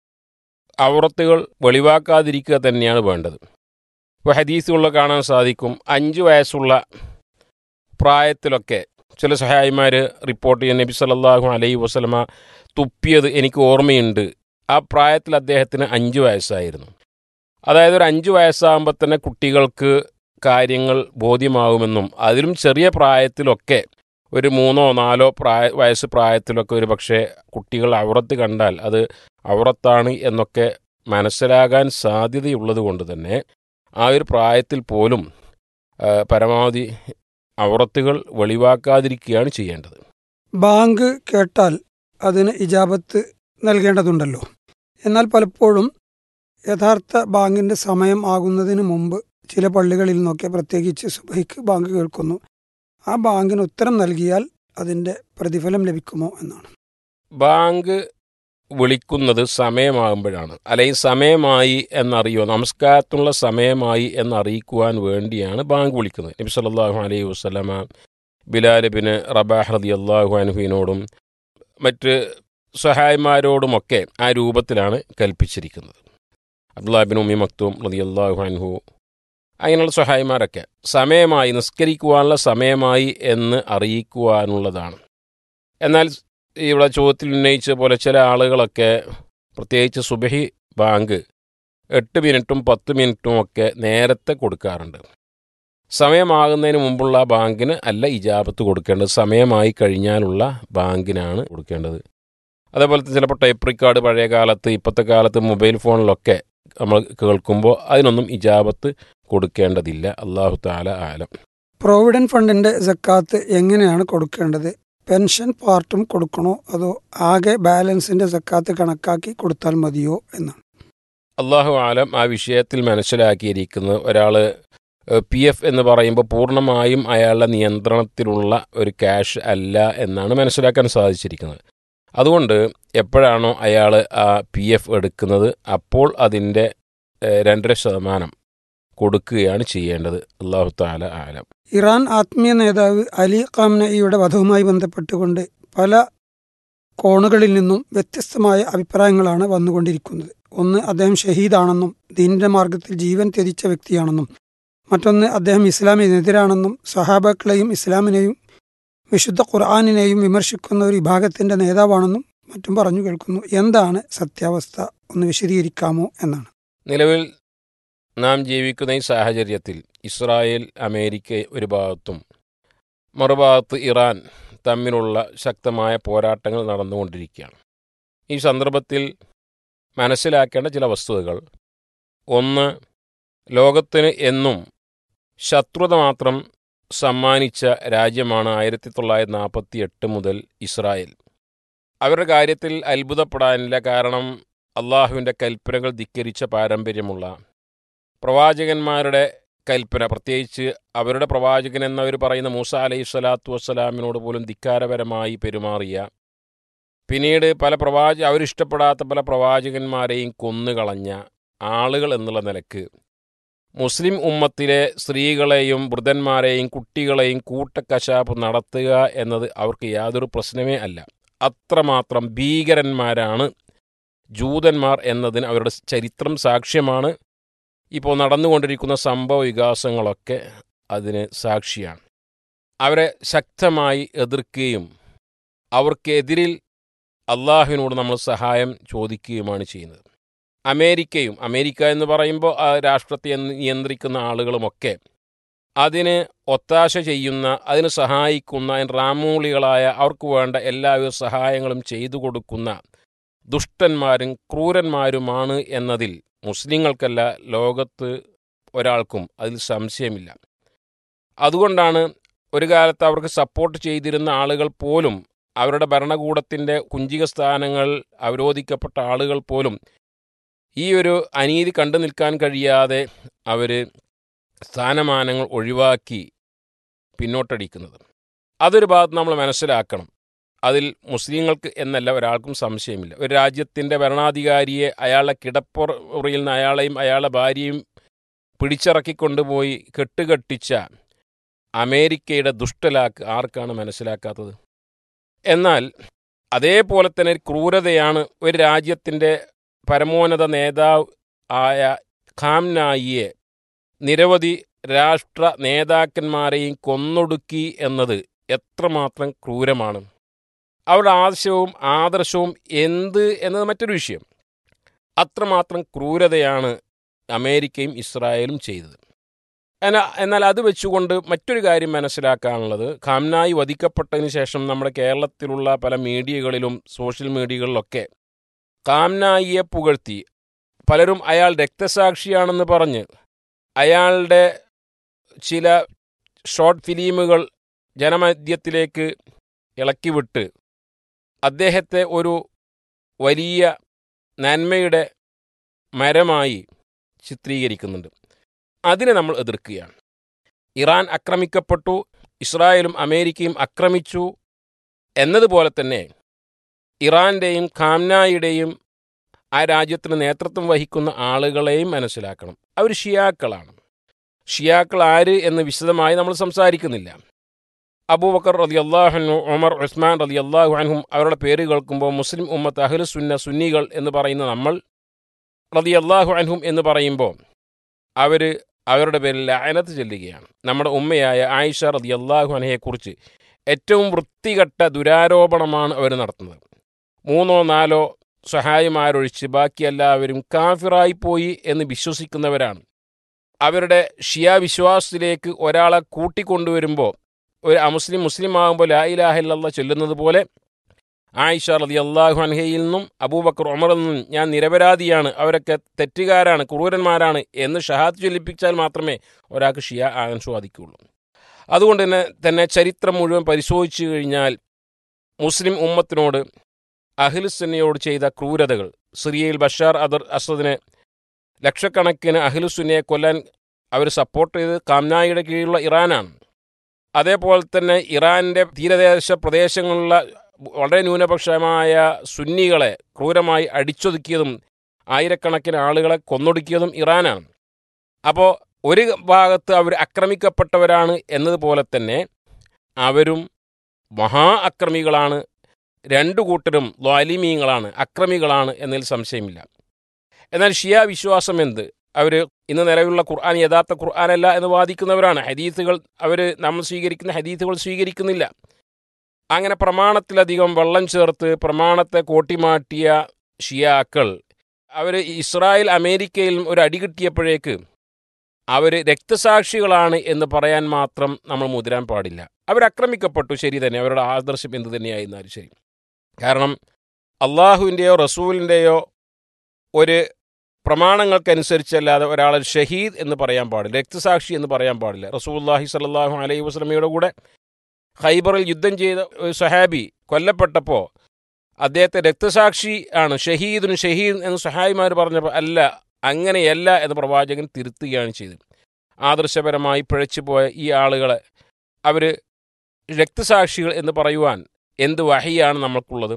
ഔറത്തുകൾ വെളിവാക്കാതിരിക്കുക തന്നെയാണ് വേണ്ടത്. ഇപ്പോൾ ഹദീസുകളിൽ കാണാൻ സാധിക്കും, അഞ്ച് വയസ്സുള്ള പ്രായത്തിലൊക്കെ ചില സഹായിമാർ റിപ്പോർട്ട് ചെയ്യുന്ന നബി സല്ലല്ലാഹു അലൈഹി വസല്ലമ തുപ്പിയത് എനിക്ക് ഓർമ്മയുണ്ട്. ആ പ്രായത്തിൽ അദ്ദേഹത്തിന് അഞ്ച് വയസ്സായിരുന്നു. അതായത് ഒരു അഞ്ച് വയസ്സാകുമ്പോൾ തന്നെ കുട്ടികൾക്ക് കാര്യങ്ങൾ ബോധ്യമാകുമെന്നും അതിലും ചെറിയ പ്രായത്തിലൊക്കെ ഒരു മൂന്നോ നാലോ പ്രായ വയസ്സ് പ്രായത്തിലൊക്കെ ഒരു പക്ഷേ കുട്ടികൾ ഔറത്ത് കണ്ടാൽ അത് ഔറത്താണ് എന്നൊക്കെ മനസ്സിലാകാൻ സാധ്യതയുള്ളത് കൊണ്ട് തന്നെ ആ ഒരു പ്രായത്തിൽ പോലും പരമാവധി ഔറത്തുകൾ വെളിവാക്കാതിരിക്കുകയാണ് ചെയ്യേണ്ടത്. ബാങ്ക് കേട്ടാൽ അതിന് ഇജാബത്ത് നൽകേണ്ടതുണ്ടല്ലോ. എന്നാൽ പലപ്പോഴും യഥാർത്ഥ ബാങ്കിൻ്റെ സമയം ആകുന്നതിന് മുമ്പ് ചില പള്ളികളിൽ നിന്നൊക്കെ, പ്രത്യേകിച്ച് സുബഹിക്ക് ബാങ്ക് കേൾക്കുന്നു, ആ ബാങ്കിന് ഉത്തരം നൽകിയാൽ അതിൻ്റെ പ്രതിഫലം ലഭിക്കുമോ എന്നാണ്. ബാങ്ക് വിളിക്കുന്നത് സമയമാകുമ്പോഴാണ്, അല്ലെങ്കിൽ സമയമായി എന്നറിയോ, നമസ്കാരത്തിനുള്ള സമയമായി എന്നറിയിക്കുവാൻ വേണ്ടിയാണ് ബാങ്ക് വിളിക്കുന്നത്. നബി സല്ലല്ലാഹു അലൈഹി വസല്ലമ ബിലാൽ ഇബ്നു റബാഹ് റളിയല്ലാഹു അൻഹുവിനോടും മറ്റ് സഹായിമാരോടുമൊക്കെ ആ രൂപത്തിലാണ് കൽപ്പിച്ചിരിക്കുന്നത്. അബ്ദുല്ലാഹ് ഇബ്നു ഉമ്മി മക്തൂം റളിയല്ലാഹു അൻഹു, അങ്ങനെയുള്ള സഹായിമാരൊക്കെ സമയമായി, നിസ്കരിക്കുവാനുള്ള സമയമായി എന്ന് അറിയിക്കുവാനുള്ളതാണ്. എന്നാൽ ഇവിടെ ചോദ്യത്തിൽ ഉന്നയിച്ച പോലെ ചില ആളുകളൊക്കെ പ്രത്യേകിച്ച് സുബഹി ബാങ്ക് എട്ട് മിനിറ്റും പത്ത് മിനിറ്റും ഒക്കെ നേരത്തെ കൊടുക്കാറുണ്ട്. സമയമാകുന്നതിന് മുമ്പുള്ള ബാങ്കിന് അല്ല ഇജാബത്ത് കൊടുക്കേണ്ടത്, സമയമായി കഴിഞ്ഞാലുള്ള ബാങ്കിനാണ് കൊടുക്കേണ്ടത്. അതേപോലെ ചിലപ്പോൾ ടൈപ്പ് റിക്കാർഡ് പഴയ കാലത്ത്, ഇപ്പോഴത്തെ കാലത്ത് മൊബൈൽ ഫോണിലൊക്കെ നമ്മൾ കേൾക്കുമ്പോൾ അതിനൊന്നും ഇജാബത്ത് കൊടുക്കേണ്ടതില്ല. അല്ലാഹു തആല ആലം. പ്രോവിഡന്റ് ഫണ്ടിന്റെ സക്കാത്ത് എങ്ങനെയാണ് കൊടുക്കേണ്ടത്? പെൻഷൻ പാർട്ടും കൊടുക്കണോ അതോ ആകെ ബാലൻസിന്റെ സക്കാത്ത് കണക്കാക്കി കൊടുത്താൽ മതിയോ എന്നാണ്. അല്ലാഹു ആലം. ആ വിഷയത്തിൽ മനസ്സിലാക്കിയിരിക്കുന്നത്, ഒരാൾ പി എഫ് എന്ന് പറയുമ്പോൾ പൂർണ്ണമായും അയാളുടെ നിയന്ത്രണത്തിലുള്ള ഒരു ക്യാഷ് അല്ല എന്നാണ് മനസ്സിലാക്കാൻ സാധിച്ചിരിക്കുന്നത്. അതുകൊണ്ട് എപ്പോഴാണോ അയാൾ ആ പി എഫ് എടുക്കുന്നത് അപ്പോൾ അതിൻ്റെ രണ്ടര ശതമാനം കൊടുക്കുകയാണ് ചെയ്യേണ്ടത്. അല്ലാഹു തആല ആലം. ഇറാൻ ആത്മീയ നേതാവ് അലി ഖാംനഇയുടെ വധവുമായി ബന്ധപ്പെട്ടുകൊണ്ട് പല കോണുകളിൽ നിന്നും വ്യത്യസ്തമായ അഭിപ്രായങ്ങളാണ് വന്നുകൊണ്ടിരിക്കുന്നത്. ഒന്ന്, അദ്ദേഹം ഷഹീദാണെന്നും ദീനിന്റെ മാർഗത്തിൽ ജീവൻ ത്യജിച്ച വ്യക്തിയാണെന്നും, മറ്റൊന്ന് അദ്ദേഹം ഇസ്ലാമിനെതിരാണെന്നും സഹാബാക്കളെയും ഇസ്ലാമിനെയും വിശുദ്ധ ഖുർആനിനെയും വിമർശിക്കുന്ന ഒരു വിഭാഗത്തിന്റെ നേതാവാണെന്നും മറ്റും പറഞ്ഞു കേൾക്കുന്നു. എന്താണ് സത്യാവസ്ഥ, ഒന്ന് വിശദീകരിക്കാമോ എന്നാണ്. നിലവിൽ നാം ജീവിക്കുന്ന ഈ സാഹചര്യത്തിൽ ഇസ്രായേൽ, അമേരിക്ക ഒരു ഭാഗത്തും മറുഭാഗത്ത് ഇറാൻ തമ്മിലുള്ള ശക്തമായ പോരാട്ടങ്ങൾ നടന്നുകൊണ്ടിരിക്കുകയാണ്. ഈ സന്ദർഭത്തിൽ മനസ്സിലാക്കേണ്ട ചില വസ്തുതകൾ: ഒന്ന്, ലോകത്തിന് എന്നും ശത്രുത മാത്രം സമ്മാനിച്ച രാജ്യമാണ് ആയിരത്തി തൊള്ളായിരത്തി നാൽപ്പത്തി എട്ട് മുതൽ ഇസ്രായേൽ. അവരുടെ കാര്യത്തിൽ അത്ഭുതപ്പെടാനില്ല. കാരണം അള്ളാഹുവിൻ്റെ കൽപ്പനകൾ ധിക്കരിച്ച പാരമ്പര്യമുള്ള, പ്രവാചകന്മാരുടെ കൽപ്പന, പ്രത്യേകിച്ച് അവരുടെ പ്രവാചകൻ എന്നവർ പറയുന്ന മൂസ അലൈഹി സ്വലാത്തു വസ്സലാമിനോട് പോലും ധിക്കാരപരമായി പെരുമാറിയ, പിന്നീട് പല പ്രവാച അവരിഷ്ടപ്പെടാത്ത പല പ്രവാചകന്മാരെയും കൊന്നുകളഞ്ഞ ആളുകൾ എന്നുള്ള നിലക്ക് മുസ്ലിം ഉമ്മത്തിലെ സ്ത്രീകളെയും വൃദ്ധന്മാരെയും കുട്ടികളെയും കൂട്ടക്കശാപ്പ് നടത്തുക എന്നത് അവർക്ക് യാതൊരു പ്രശ്നമേ അല്ല. അത്രമാത്രം ഭീകരന്മാരാണ് ജൂതന്മാർ എന്നതിന് അവരുടെ ചരിത്രം സാക്ഷ്യമാണ്. ഇപ്പോൾ നടന്നുകൊണ്ടിരിക്കുന്ന സംഭവ വികാസങ്ങളൊക്കെ അതിന് സാക്ഷിയാണ്. അവരെ ശക്തമായി എതിർക്കുകയും അവർക്കെതിരിൽ അള്ളാഹുവിനോട് നമ്മൾ സഹായം ചോദിക്കുകയുമാണ് ചെയ്യുന്നത്. അമേരിക്കയും, അമേരിക്ക എന്ന് പറയുമ്പോൾ ആ രാഷ്ട്രത്തെ നിയന്ത്രിക്കുന്ന ആളുകളുമൊക്കെ അതിന് ഒത്താശ ചെയ്യുന്ന, അതിന് സഹായിക്കുന്ന റാമൂളികളായ, അവർക്ക് വേണ്ട എല്ലാവിധ സഹായങ്ങളും ചെയ്തു കൊടുക്കുന്ന ദുഷ്ടന്മാരും ക്രൂരന്മാരുമാണ് എന്നതിൽ മുസ്ലിങ്ങൾക്കല്ല ലോകത്ത് ഒരാൾക്കും അതിൽ സംശയമില്ല. അതുകൊണ്ടാണ് ഒരു കാലത്ത് അവർക്ക് സപ്പോർട്ട് ചെയ്തിരുന്ന ആളുകൾ പോലും, അവരുടെ ഭരണകൂടത്തിൻ്റെ കുഞ്ചിക സ്ഥാനങ്ങൾ അവരോധിക്കപ്പെട്ട ആളുകൾ പോലും ഈ ഒരു അനീതി കണ്ടു നിൽക്കാൻ കഴിയാതെ അവർ സ്ഥാനമാനങ്ങൾ ഒഴിവാക്കി പിന്നോട്ടടിക്കുന്നത്. അതൊരു ഭാഗത്ത് നമ്മൾ മനസ്സിലാക്കണം. അതിൽ മുസ്ലിങ്ങൾക്ക് എന്നല്ല ഒരാൾക്കും സംശയമില്ല. ഒരു രാജ്യത്തിൻ്റെ ഭരണാധികാരിയെ അയാളുടെ കിടപ്പുറയിൽ നിന്ന് അയാളെയും അയാളുടെ ഭാര്യയും പിടിച്ചിറക്കിക്കൊണ്ടുപോയി കെട്ടുകെട്ടിച്ച അമേരിക്കയുടെ ദുഷ്ടലാക്ക് ആർക്കാണ് മനസ്സിലാക്കാത്തത്? എന്നാൽ അതേപോലെ തന്നെ ക്രൂരതയാണ് ഒരു രാജ്യത്തിൻ്റെ പരമോന്നത നേതാവ് ആയ ഖാംനായിയെ നിരവധി രാഷ്ട്ര നേതാക്കന്മാരെയും കൊന്നൊടുക്കി എന്നത് എത്രമാത്രം ക്രൂരമാണ്. അവരുടെ ആശയവും ആദർശവും എന്ത് എന്നത് മറ്റൊരു വിഷയം. അത്രമാത്രം ക്രൂരതയാണ് അമേരിക്കയും ഇസ്രായേലും ചെയ്തത്. എന്നാൽ എന്നാൽ അത് വെച്ചുകൊണ്ട് മറ്റൊരു കാര്യം മനസ്സിലാക്കാനുള്ളത്, ഖാംനായി വധിക്കപ്പെട്ടതിന് ശേഷം നമ്മുടെ കേരളത്തിലുള്ള പല മീഡിയകളിലും സോഷ്യൽ മീഡിയകളിലൊക്കെ ഖാംനായിയെ പുകഴ്ത്തി പലരും അയാൾ രക്തസാക്ഷിയാണെന്ന് പറഞ്ഞ് അയാളുടെ ചില ഷോർട്ട് ഫിലിമുകൾ ജനമധ്യത്തിലേക്ക് ഇളക്കിവിട്ട് അദ്ദേഹത്തെ ഒരു വലിയ നന്മയുടെ മരമായി ചിത്രീകരിക്കുന്നുണ്ട്. അതിനെ നമ്മൾ എതിർക്കുകയാണ്. ഇറാൻ ആക്രമിക്കപ്പെട്ടു, ഇസ്രായേലും അമേരിക്കയും ആക്രമിച്ചു എന്നതുപോലെ തന്നെ ഇറാൻ്റെയും ഖാംനായുടെയും ആ രാജ്യത്തിന് നേതൃത്വം വഹിക്കുന്ന ആളുകളെയും മനസ്സിലാക്കണം. അവർ ഷിയാക്കളാണ്. ഷിയാക്കൾ ആര് എന്ന് വിശദമായി നമ്മൾ സംസാരിക്കുന്നില്ല. അബൂബക്കർ റളിയല്ലാഹു അൻഹു, ഉമർ, ഉസ്മാൻ റളിയല്ലാഹു അൻഹും അവരുടെ പേര് കേൾക്കുമ്പോൾ മുസ്ലിം ഉമ്മത്ത് അഹ്ലു സുന്ന സുന്നികൾ എന്ന് പറയുന്ന നമ്മൾ റളിയല്ലാഹു അൻഹും എന്ന് പറയുമ്പോൾ അവർ അവരുടെ പേരിൽ ലഅനത്ത് ചൊല്ലുകയാണ്. നമ്മുടെ ഉമ്മയായ ആയിഷ റളിയല്ലാഹു അൻഹയെക്കുറിച്ച് ഏറ്റവും വൃത്തികെട്ട ദുരാരോപണമാണ് അവർ നടത്തുന്നത്. മൂന്നോ നാലോ സഹായിമാരൊഴിച്ച് ബാക്കി എല്ലാവരും കാഫിറായിപ്പോയി എന്ന് വിശ്വസിക്കുന്നവരാണ്. അവരുടെ ഷിയ വിശ്വാസത്തിലേക്ക് ഒരാളെ കൂട്ടിക്കൊണ്ടുവരുമ്പോൾ ഒരു അമുസ്ലിം മുസ്ലിം ആകുമ്പോൾ ലാ ഇലാഹ ഇല്ലല്ലാഹ് ചൊല്ലുന്നത് പോലെ ആയിഷ റളിയല്ലാഹു അൻഹയിൽ നിന്നും അബൂബക്കർ ഉമറിൽ നിന്നും ഞാൻ നിരപരാധിയാണ്, അവരൊക്കെ തെറ്റുകാരാണ്, ക്രൂരന്മാരാണ് എന്ന് ഷഹാദത്ത് ചൊല്ലിപ്പിച്ചാൽ മാത്രമേ ഒരാൾക്ക് ഷിയ ആകാൻ സാധിക്കുകയുള്ളൂ. അതുകൊണ്ട് തന്നെ തന്നെ ചരിത്രം മുഴുവൻ പരിശോധിച്ചു കഴിഞ്ഞാൽ മുസ്ലിം ഉമ്മത്തിനോട് അഹ്ലുസുന്നയോട് ചെയ്ത ക്രൂരതകൾ, സിറിയയിൽ ബഷാർ അദർ അസദിനെ ലക്ഷക്കണക്കിന് അഹ്ലുസുന്നയെ കൊല്ലാൻ അവർ സപ്പോർട്ട് ചെയ്ത് ഖാംനായിയുടെ കീഴിലുള്ള ഇറാനാണ്. അതേപോലെ തന്നെ ഇറാൻ്റെ തീരദേശ പ്രദേശങ്ങളിലുള്ള വളരെ ന്യൂനപക്ഷമായ സുന്നികളെ ക്രൂരമായി അടിച്ചൊതുക്കിയതും ആയിരക്കണക്കിന് ആളുകളെ കൊന്നൊടുക്കിയതും ഇറാനാണ്. അപ്പോൾ ഒരു ഭാഗത്ത് അവർ ആക്രമിക്കപ്പെട്ടവരാണ് എന്നതുപോലെ തന്നെ അവരും മഹാ അക്രമികളാണ്. രണ്ടു കൂട്ടരും ളാലിമീങ്ങളാണ്, അക്രമികളാണ് എന്നതിൽ സംശയമില്ല. എന്നാൽ ഷിയ വിശ്വാസം എന്ത്? അവർ ഇന്ന് നിലവിലുള്ള ഖുർആൻ യഥാർത്ഥ ഖുർആനല്ല എന്ന് വാദിക്കുന്നവരാണ്. ഹദീസുകൾ അവർ നമ്മൾ സ്വീകരിക്കുന്ന ഹദീസുകൾ സ്വീകരിക്കുന്നില്ല. അങ്ങനെ പ്രമാണത്തിലധികം വെള്ളം ചേർത്ത് പ്രമാണത്തെ കോട്ടിമാറ്റിയ ഷിയാക്കൾ അവർ ഇസ്രായേൽ അമേരിക്കയിൽ ഒരു അടി കിട്ടിയപ്പോഴേക്ക് അവർ രക്തസാക്ഷികളാണ് എന്ന് പറയാൻ മാത്രം നമ്മൾ മുതിരാൻ പാടില്ല. അവരാക്രമിക്കപ്പെട്ടു, ശരി തന്നെ, അവരുടെ ആദർശം എന്ത് തന്നെയായിരുന്നാലും ശരി. കാരണം അള്ളാഹുവിൻ്റെയോ റസൂലിൻ്റെയോ ഒരു പ്രമാണങ്ങൾക്കനുസരിച്ചല്ലാതെ ഒരാളെ ഷഹീദ് എന്ന് പറയാൻ പാടില്ല, രക്തസാക്ഷി എന്ന് പറയാൻ പാടില്ല. റസൂലുള്ളാഹി സ്വല്ലല്ലാഹു അലൈഹി വസല്ലമയുടെ കൂടെ ഖൈബറിൽ യുദ്ധം ചെയ്ത ഒരു സഹാബി കൊല്ലപ്പെട്ടപ്പോൾ അദ്ദേഹത്തെ രക്തസാക്ഷി ആണ്, ഷഹീദുൻ ഷഹീദ് എന്ന് സഹായിമാർ പറഞ്ഞപ്പോൾ അല്ല, അങ്ങനെയല്ല എന്ന് പ്രവാചകൻ തിരുത്തുകയാണ് ചെയ്തത്. ആദർശപരമായി പിഴച്ചുപോയ ഈ ആളുകളെ അവർ രക്തസാക്ഷികൾ എന്ന് പറയുവാൻ എന്ത് വഹിയാണ് നമ്മൾക്കുള്ളത്?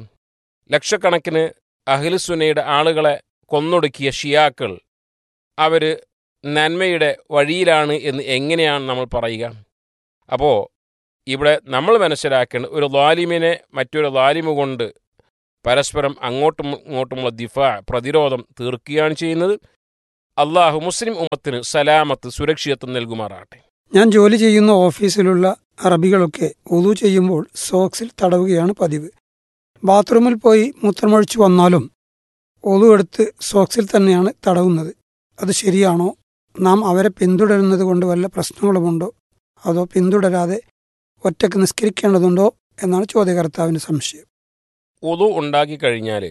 ലക്ഷക്കണക്കിന് അഹ്ലുസുന്നയുടെ ആളുകളെ കൊന്നൊടുക്കിയ ഷിയാക്കൾ അവർ നന്മയുടെ വഴിയിലാണ് എന്ന് എങ്ങനെയാണ് നമ്മൾ പറയുക? അപ്പോൾ ഇവിടെ നമ്മൾ മനസ്സിലാക്കേണ്ട, ഒരു ളാലിമിനെ മറ്റൊരു ളാലിമ് കൊണ്ട് പരസ്പരം അങ്ങോട്ടും ഇങ്ങോട്ടുമുള്ള ദിഫാ, പ്രതിരോധം തീർക്കുകയാണ് ചെയ്യുന്നത്. അള്ളാഹു മുസ്ലിം ഉമ്മത്തിന് സലാമത്ത്, സുരക്ഷിതത്വം നൽകുമാറാട്ടെ. ഞാൻ ജോലി ചെയ്യുന്ന ഓഫീസിലുള്ള അറബികളൊക്കെ ഉളു ചെയ്യുമ്പോൾ സോക്സിൽ തടവുകയാണ് പതിവ്. ബാത്റൂമിൽ പോയി മൂത്രമൊഴിച്ചു വന്നാലും ഉളു എടുത്ത് സോക്സിൽ തന്നെയാണ് തടവുന്നത്. അത് ശരിയാണോ? നാം അവരെ പിന്തുടരുന്നത് കൊണ്ട് വല്ല പ്രശ്നങ്ങളുമുണ്ടോ? അതോ പിന്തുടരാതെ ഒറ്റയ്ക്ക് നിസ്കരിക്കേണ്ടതുണ്ടോ എന്നാണ് ചോദ്യകർത്താവിൻ്റെ സംശയം. ഉളു ഉണ്ടാക്കി കഴിഞ്ഞാൽ,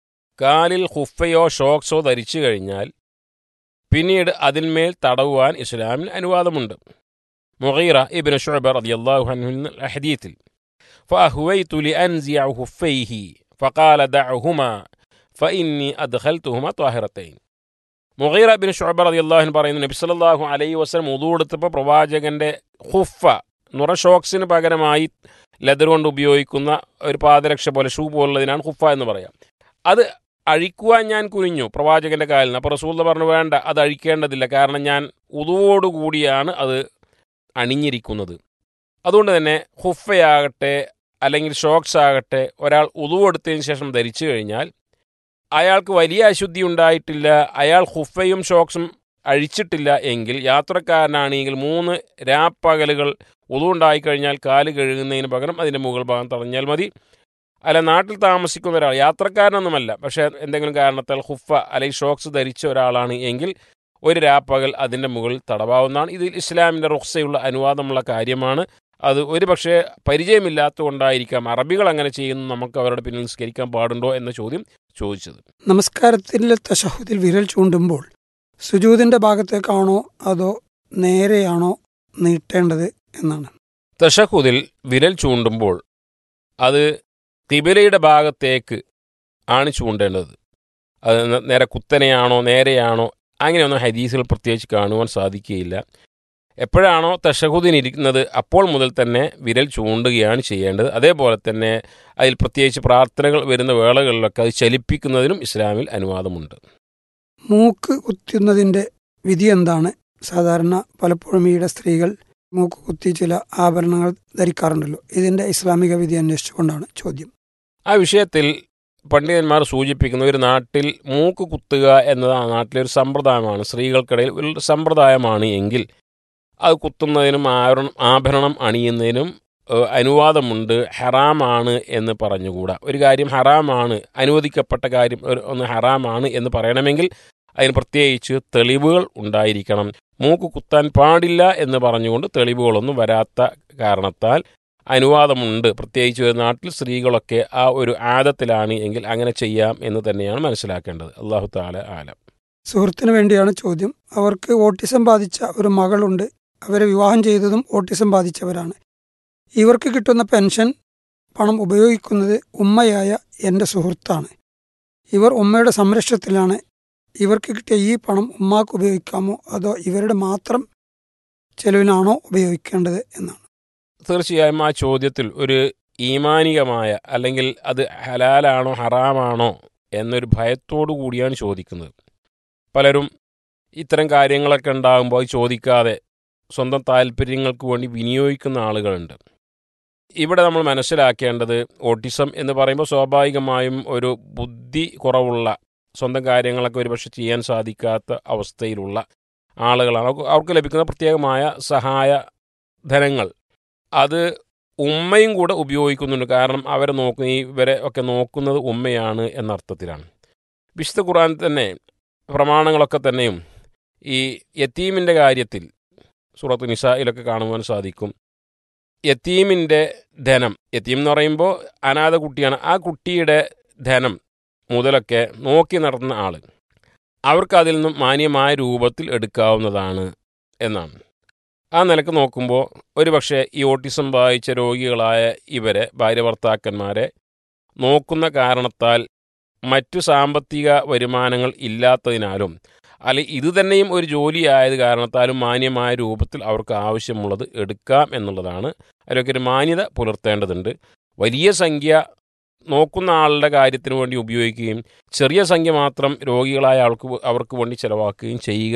കാലിൽ ഖുഫയോ ഷോക്സോ ധരിച്ചു കഴിഞ്ഞാൽ പിന്നീട് അതിന്മേൽ തടവുവാൻ ഇസ്ലാമിൽ അനുവാദമുണ്ട്. മുഗീറ ഇബ്നു ശുഅബ റളിയല്ലാഹു അൻഹു ഹദീത്തിൽ ഫഅഹ്വൈതു ലിഅൻസിഅ ഖുഫൈഹി ഫഖാല ദഅഹുമാ ഫഇന്നി അദ്ഖൽതുഹുമാ ത്വാഹിറത്തൈൻ. മുഗീറ ഇബ്നു ശുഅബ റളിയല്ലാഹു അൻഹു പറയുന്നു, നബി സല്ലല്ലാഹു അലൈഹി വസല്ലം വുദൂ എടുത്തപ്പോൾ പ്രവാചകന്റെ ഖുഫ, നുറ ഷോക്സിന് പകരമായി ലെതർ കൊണ്ട് ഉപയോഗിക്കുന്ന ഒരു പാദരക്ഷ പോലെ, ഷൂ പോലുള്ളതിനാണ് ഖുഫ എന്ന് പറയാം. അത് അഴിക്കുവാൻ ഞാൻ കുനിഞ്ഞു പ്രവാചകന്റെ കാലിന്. അപ്പോൾ റസൂൽ പറഞ്ഞു, വേണ്ട, അത് അഴിക്കേണ്ടതില്ല, കാരണം ഞാൻ ഉദുവോടുകൂടിയാണ് അത് അണിഞ്ഞിരിക്കുന്നത്. അതുകൊണ്ട് തന്നെ ഖുഫയാകട്ടെ അല്ലെങ്കിൽ ഷോക്സ് ആകട്ടെ ഒരാൾ ഉദുവെടുത്തതിന് ശേഷം ധരിച്ചു കഴിഞ്ഞാൽ അയാൾക്ക് വലിയ അശുദ്ധി ഉണ്ടായിട്ടില്ല, അയാൾ ഖുഫയും ഷോക്സും അഴിച്ചിട്ടില്ല എങ്കിൽ, യാത്രക്കാരനാണെങ്കിൽ മൂന്ന് രാപ്പകലുകൾ ഉദു ഉണ്ടായിക്കഴിഞ്ഞാൽ കാല് കഴുകുന്നതിന് പകരം അതിൻ്റെ മുകൾ ഭാഗം തടഞ്ഞാൽ മതി. അല്ല, നാട്ടിൽ താമസിക്കുന്ന ഒരാൾ, യാത്രക്കാരനൊന്നുമല്ല, പക്ഷേ എന്തെങ്കിലും കാരണത്താൽ ഖുഫ അല്ലെങ്കിൽ ഷോക്സ് ധരിച്ച ഒരാളാണ് എങ്കിൽ ഒരു രാപ്പകൽ അതിൻ്റെ മുകളിൽ തടവാവുന്നതാണ്. ഇതിൽ ഇസ്ലാമിൻ്റെ റുഖ്സയുള്ള അനുവാദമുള്ള കാര്യമാണ്. അത് ഒരു പക്ഷേ പരിചയമില്ലാത്തതുകൊണ്ടായിരിക്കാം അറബികൾ അങ്ങനെ ചെയ്യുന്നു, നമുക്ക് അവരുടെ പിന്നിൽ നിസ്കരിക്കാൻ പാടുണ്ടോ എന്ന ചോദ്യം ചോദിച്ചത്. നമസ്കാരത്തിലെ തശഹുദിൽ വിരൽ ചൂണ്ടുമ്പോൾ സുജൂദിൻ്റെ ഭാഗത്തേക്കാണോ അതോ നേരെയാണോ നീട്ടേണ്ടത് എന്നാണ്. തശഹുദിൽ വിരൽ ചൂണ്ടുമ്പോൾ അത് ഖിബലയുടെ ഭാഗത്തേക്ക് ആണ് ചൂണ്ടേണ്ടത്. അത് നേരെ കുത്തനെയാണോ നേരെയാണോ അങ്ങനെയൊന്നും ഹദീസിൽ പ്രത്യേകിച്ച് കാണുവാൻ സാധിക്കുകയില്ല. എപ്പോഴാണോ തശഹുദിനിരിക്കുന്നത് അപ്പോൾ മുതൽ തന്നെ വിരൽ ചൂണ്ടുകയാണ് ചെയ്യേണ്ടത്. അതേപോലെ തന്നെ അതിൽ പ്രത്യേകിച്ച് പ്രാർത്ഥനകൾ വരുന്ന വേളകളിലൊക്കെ അത് ചലിപ്പിക്കുന്നതിനും ഇസ്ലാമിൽ അനുവാദമുണ്ട്. മൂക്ക് കുത്തുന്നതിൻ്റെ വിധി എന്താണ്? സാധാരണ പലപ്പോഴും ഈയിടെ സ്ത്രീകൾ മൂക്ക് കുത്തി ചില ആഭരണങ്ങൾ ധരിക്കാറുണ്ടല്ലോ. ഇതിൻ്റെ ഇസ്ലാമിക വിധി അന്വേഷിച്ചുകൊണ്ടാണ് ചോദ്യം. ആ വിഷയത്തിൽ പണ്ഡിതന്മാർ സൂചിപ്പിക്കുന്ന, ഒരു നാട്ടിൽ മൂക്ക് കുത്തുക എന്നത് ആ നാട്ടിലെ ഒരു സമ്പ്രദായമാണ്, സ്ത്രീകൾക്കിടയിൽ ഒരു സമ്പ്രദായമാണ് എങ്കിൽ അത് കുത്തുന്നതിനും ആഭരണം ആഭരണം അണിയുന്നതിനും അനുവാദമുണ്ട്. ഹറാമാണ് എന്ന് പറഞ്ഞുകൂടാ. ഒരു കാര്യം ഹറാമാണ്, അനുവദിക്കപ്പെട്ട കാര്യം ഒന്ന് ഹറാമാണ് എന്ന് പറയണമെങ്കിൽ അതിന് പ്രത്യേകിച്ച് തെളിവുകൾ ഉണ്ടായിരിക്കണം. മൂക്ക് കുത്താൻ പാടില്ല എന്ന് പറഞ്ഞുകൊണ്ട് തെളിവുകളൊന്നും വരാത്ത കാരണത്താൽ അനുവാദമുണ്ട്. പ്രത്യേകിച്ച് ഒരു നാട്ടിൽ സ്ത്രീകളൊക്കെ ആ ഒരു ആദത്തിലാണ് എങ്കിൽ അങ്ങനെ ചെയ്യാം എന്ന് തന്നെയാണ് മനസ്സിലാക്കേണ്ടത്. അല്ലാഹു തആല ആലം. സുഹൃത്തിന് വേണ്ടിയാണ് ചോദ്യം. അവർക്ക് ഓട്ടിസം ബാധിച്ച ഒരു മകളുണ്ട്. അവരെ വിവാഹം ചെയ്തതും ഓട്ടിസം ബാധിച്ചവരാണ്. ഇവർക്ക് കിട്ടുന്ന പെൻഷൻ പണം ഉപയോഗിക്കുന്നത് ഉമ്മയായ എൻ്റെ സുഹൃത്താണ്. ഇവർ ഉമ്മയുടെ സംരക്ഷണത്തിലാണ്. ഇവർക്ക് കിട്ടിയ ഈ പണം ഉമ്മാക്ക് ഉപയോഗിക്കാമോ അതോ ഇവരുടെ മാത്രം ചെലവിനാണോ ഉപയോഗിക്കേണ്ടത് എന്നാണ്. തീർച്ചയായും ആ ചോദ്യത്തിൽ ഒരു ഈമാനികമായ, അല്ലെങ്കിൽ അത് ഹലാലാണോ ഹറാമാണോ എന്നൊരു ഭയത്തോടു കൂടിയാണ് ചോദിക്കുന്നത്. പലരും ഇത്തരം കാര്യങ്ങളൊക്കെ ഉണ്ടാകുമ്പോൾ അത് ചോദിക്കാതെ സ്വന്തം താല്പര്യങ്ങൾക്ക് വേണ്ടി വിനിയോഗിക്കുന്ന ആളുകളുണ്ട്. ഇവിടെ നമ്മൾ മനസ്സിലാക്കേണ്ടത്, ഓട്ടിസം എന്ന് പറയുമ്പോൾ സ്വാഭാവികമായും ഒരു ബുദ്ധി കുറവുള്ള, സ്വന്തം കാര്യങ്ങളൊക്കെ ഒരുപക്ഷെ ചെയ്യാൻ സാധിക്കാത്ത അവസ്ഥയിലുള്ള ആളുകളാണ്. അവർക്ക് ലഭിക്കുന്ന പ്രത്യേകമായ സഹായ ധനങ്ങൾ അത് ഉമ്മയും കൂടെ ഉപയോഗിക്കുന്നുണ്ട്. കാരണം അവരെ നോക്കുന്ന ഇവരെ ഒക്കെ നോക്കുന്നത് ഉമ്മയാണ് എന്നർത്ഥത്തിലാണ്. വിശുദ്ധ ഖുർആൻ തന്നെ പ്രമാണങ്ങളൊക്കെ തന്നെയും ഈ യതീമിൻ്റെ കാര്യത്തിൽ സൂറത്ത് നിസായിലൊക്കെ കാണുവാൻ സാധിക്കും. യതീമിൻ്റെ ധനം, യതീം എന്ന് പറയുമ്പോൾ അനാഥ കുട്ടിയാണ്, ആ കുട്ടിയുടെ ധനം മുതലൊക്കെ നോക്കി നടത്തുന്ന ആൾ, അവർക്ക് അതിൽ നിന്നും മാന്യമായ രൂപത്തിൽ എടുക്കാവുന്നതാണ് എന്നാണ്. ആ നിലക്ക് നോക്കുമ്പോൾ ഒരു പക്ഷേ ഈ ഓട്ടിസം ബാധിച്ച രോഗികളായ ഇവരെ ഭാര്യ ഭർത്താക്കന്മാരെ നോക്കുന്ന കാരണത്താൽ മറ്റു സാമ്പത്തിക വരുമാനങ്ങൾ ഇല്ലാത്തതിനാലും അല്ലെ ഇത് തന്നെയും ഒരു ജോലിയായത് കാരണത്താലും മാന്യമായ രൂപത്തിൽ അവർക്ക് ആവശ്യമുള്ളത് എടുക്കാം എന്നുള്ളതാണ്. അതിലൊക്കെ ഒരു മാന്യത പുലർത്തേണ്ടതുണ്ട്. വലിയ സംഖ്യ നോക്കുന്ന ആളുടെ കാര്യത്തിന് വേണ്ടി ഉപയോഗിക്കുകയും ചെറിയ സംഖ്യ മാത്രം രോഗികളായ ആൾക്ക് അവർക്ക് വേണ്ടി ചിലവാക്കുകയും ചെയ്യുക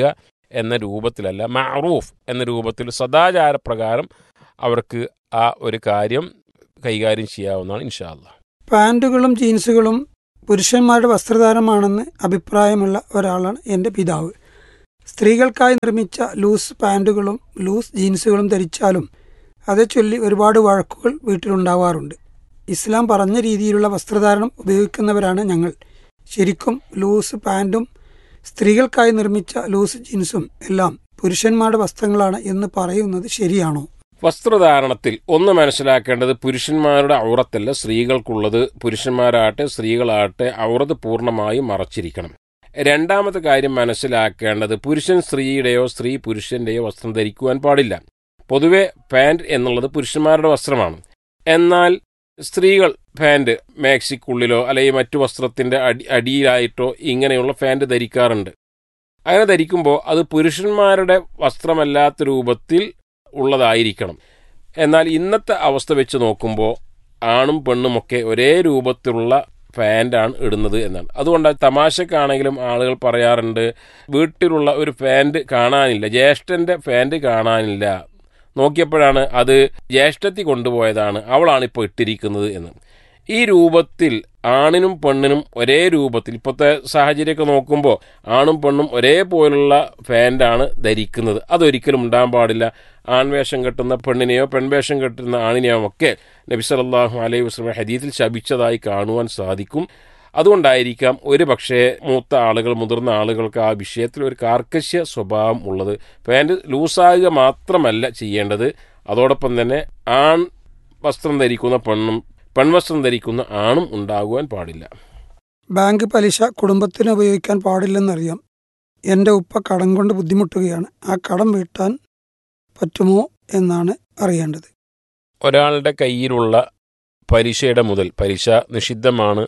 എന്ന രൂപത്തിലല്ല, മഅറൂഫ് എന്ന രൂപത്തിൽ സദാചാരപ്രകാരം അവർക്ക് ആ ഒരു കാര്യം കൈകാര്യം ചെയ്യാവുന്നതാണ് ഇൻഷാ അല്ലാഹ്. പാൻറ്റുകളും ജീൻസുകളും പുരുഷന്മാരുടെ വസ്ത്രധാരമാണെന്ന് അഭിപ്രായമുള്ള ഒരാളാണ് എൻ്റെ പിതാവ്. സ്ത്രീകൾക്കായി നിർമ്മിച്ച ലൂസ് പാൻറ്റുകളും ലൂസ് ജീൻസുകളും ധരിച്ചാലും അതേ ചൊല്ലി ഒരുപാട് വഴക്കുകൾ വീട്ടിലുണ്ടാവാറുണ്ട്. ഇസ്ലാം പറഞ്ഞ രീതിയിലുള്ള വസ്ത്രധാരണം ഉപയോഗിക്കുന്നവരാണ് ഞങ്ങൾ. ശരിക്കും ലൂസ് പാൻറ്റും സ്ത്രീകൾക്കായി നിർമ്മിച്ച ലൂസ് ജീൻസും എല്ലാം പുരുഷന്മാരുടെ വസ്ത്രങ്ങളാണ് എന്ന് പറയുന്നത് ശരിയാണോ? വസ്ത്രധാരണത്തിൽ ഒന്ന് മനസ്സിലാക്കേണ്ടത് പുരുഷന്മാരുടെ ഔറത്തല്ല സ്ത്രീകൾക്കുള്ളത്. പുരുഷന്മാരാകട്ടെ സ്ത്രീകളാകട്ടെ ഔറത്ത് പൂർണ്ണമായും മറച്ചിരിക്കണം. രണ്ടാമത്തെ കാര്യം മനസ്സിലാക്കേണ്ടത് പുരുഷൻ സ്ത്രീയുടെയോ സ്ത്രീ പുരുഷന്റെയോ വസ്ത്രം ധരിക്കുവാൻ പാടില്ല. പൊതുവെ പാൻറ് എന്നുള്ളത് പുരുഷന്മാരുടെ വസ്ത്രമാണ്. എന്നാൽ സ്ത്രീകൾ പാൻറ് മാക്സിക്കുള്ളിലോ അല്ലെങ്കിൽ മറ്റു വസ്ത്രത്തിന്റെ അടി അടിയിലായിട്ടോ ഇങ്ങനെയുള്ള പാൻറ് ധരിക്കാറുണ്ട്. അങ്ങനെ ധരിക്കുമ്പോൾ അത് പുരുഷന്മാരുടെ വസ്ത്രമല്ലാത്ത രൂപത്തിൽ ഉള്ളതായിരിക്കണം. എന്നാൽ ഇന്നത്തെ അവസ്ഥ വെച്ച് നോക്കുമ്പോൾ ആണും പെണ്ണുമൊക്കെ ഒരേ രൂപത്തിലുള്ള പാൻ്റാണ് ഇടുന്നത് എന്നാണ്. അതുകൊണ്ട് തമാശക്കാണെങ്കിലും ആളുകൾ പറയാറുണ്ട്, വീട്ടിലുള്ള ഒരു പാൻറ് കാണാനില്ല, ജ്യേഷ്ഠൻ്റെ പാൻറ് കാണാനില്ല, നോക്കിയപ്പോഴാണ് അത് ജ്യേഷ്ഠത്തി കൊണ്ടുപോയതാണ്, അവളാണ് ഇപ്പോൾ ഇട്ടിരിക്കുന്നത് എന്ന്. ഈ രൂപത്തിൽ ആണിനും പെണ്ണിനും ഒരേ രൂപത്തിൽ ഇപ്പോഴത്തെ സാഹചര്യമൊക്കെ നോക്കുമ്പോൾ ആണും പെണ്ണും ഒരേപോലുള്ള പാൻ്റാണ് ധരിക്കുന്നത്. അതൊരിക്കലും ഉണ്ടാകാൻ പാടില്ല. ആൺവേഷം കെട്ടുന്ന പെണ്ണിനെയോ പെൺവേഷം കെട്ടുന്ന ആണിനെയോ ഒക്കെ നബി സല്ലല്ലാഹു അലൈഹി വസല്ലം ഹദീസിൽ ശപിച്ചതായി കാണുവാൻ സാധിക്കും. അതുകൊണ്ടായിരിക്കാം ഒരു പക്ഷേ മൂത്ത ആളുകൾ മുതിർന്ന ആളുകൾക്ക് ആ വിഷയത്തിൽ ഒരു കാർക്കശ്യ സ്വഭാവം ഉള്ളത്. പാൻറ് ലൂസാകുക മാത്രമല്ല ചെയ്യേണ്ടത്, അതോടൊപ്പം തന്നെ ആൺ വസ്ത്രം ധരിക്കുന്ന പെണ്ണും പെൺവസ്ത്രം ധരിക്കുന്ന ആണും ഉണ്ടാകുവാൻ പാടില്ല. ബാങ്ക് പലിശ കുടുംബത്തിന് ഉപയോഗിക്കാൻ പാടില്ലെന്നറിയാം. എൻ്റെ ഉപ്പ കടം കൊണ്ട് ബുദ്ധിമുട്ടുകയാണ്. ആ കടം വീട്ടാൻ പറ്റുമോ എന്നാണ് അറിയേണ്ടത്. ഒരാളുടെ കയ്യിലുള്ള പലിശയുടെ മുതൽ, പലിശ നിഷിദ്ധമാണ്,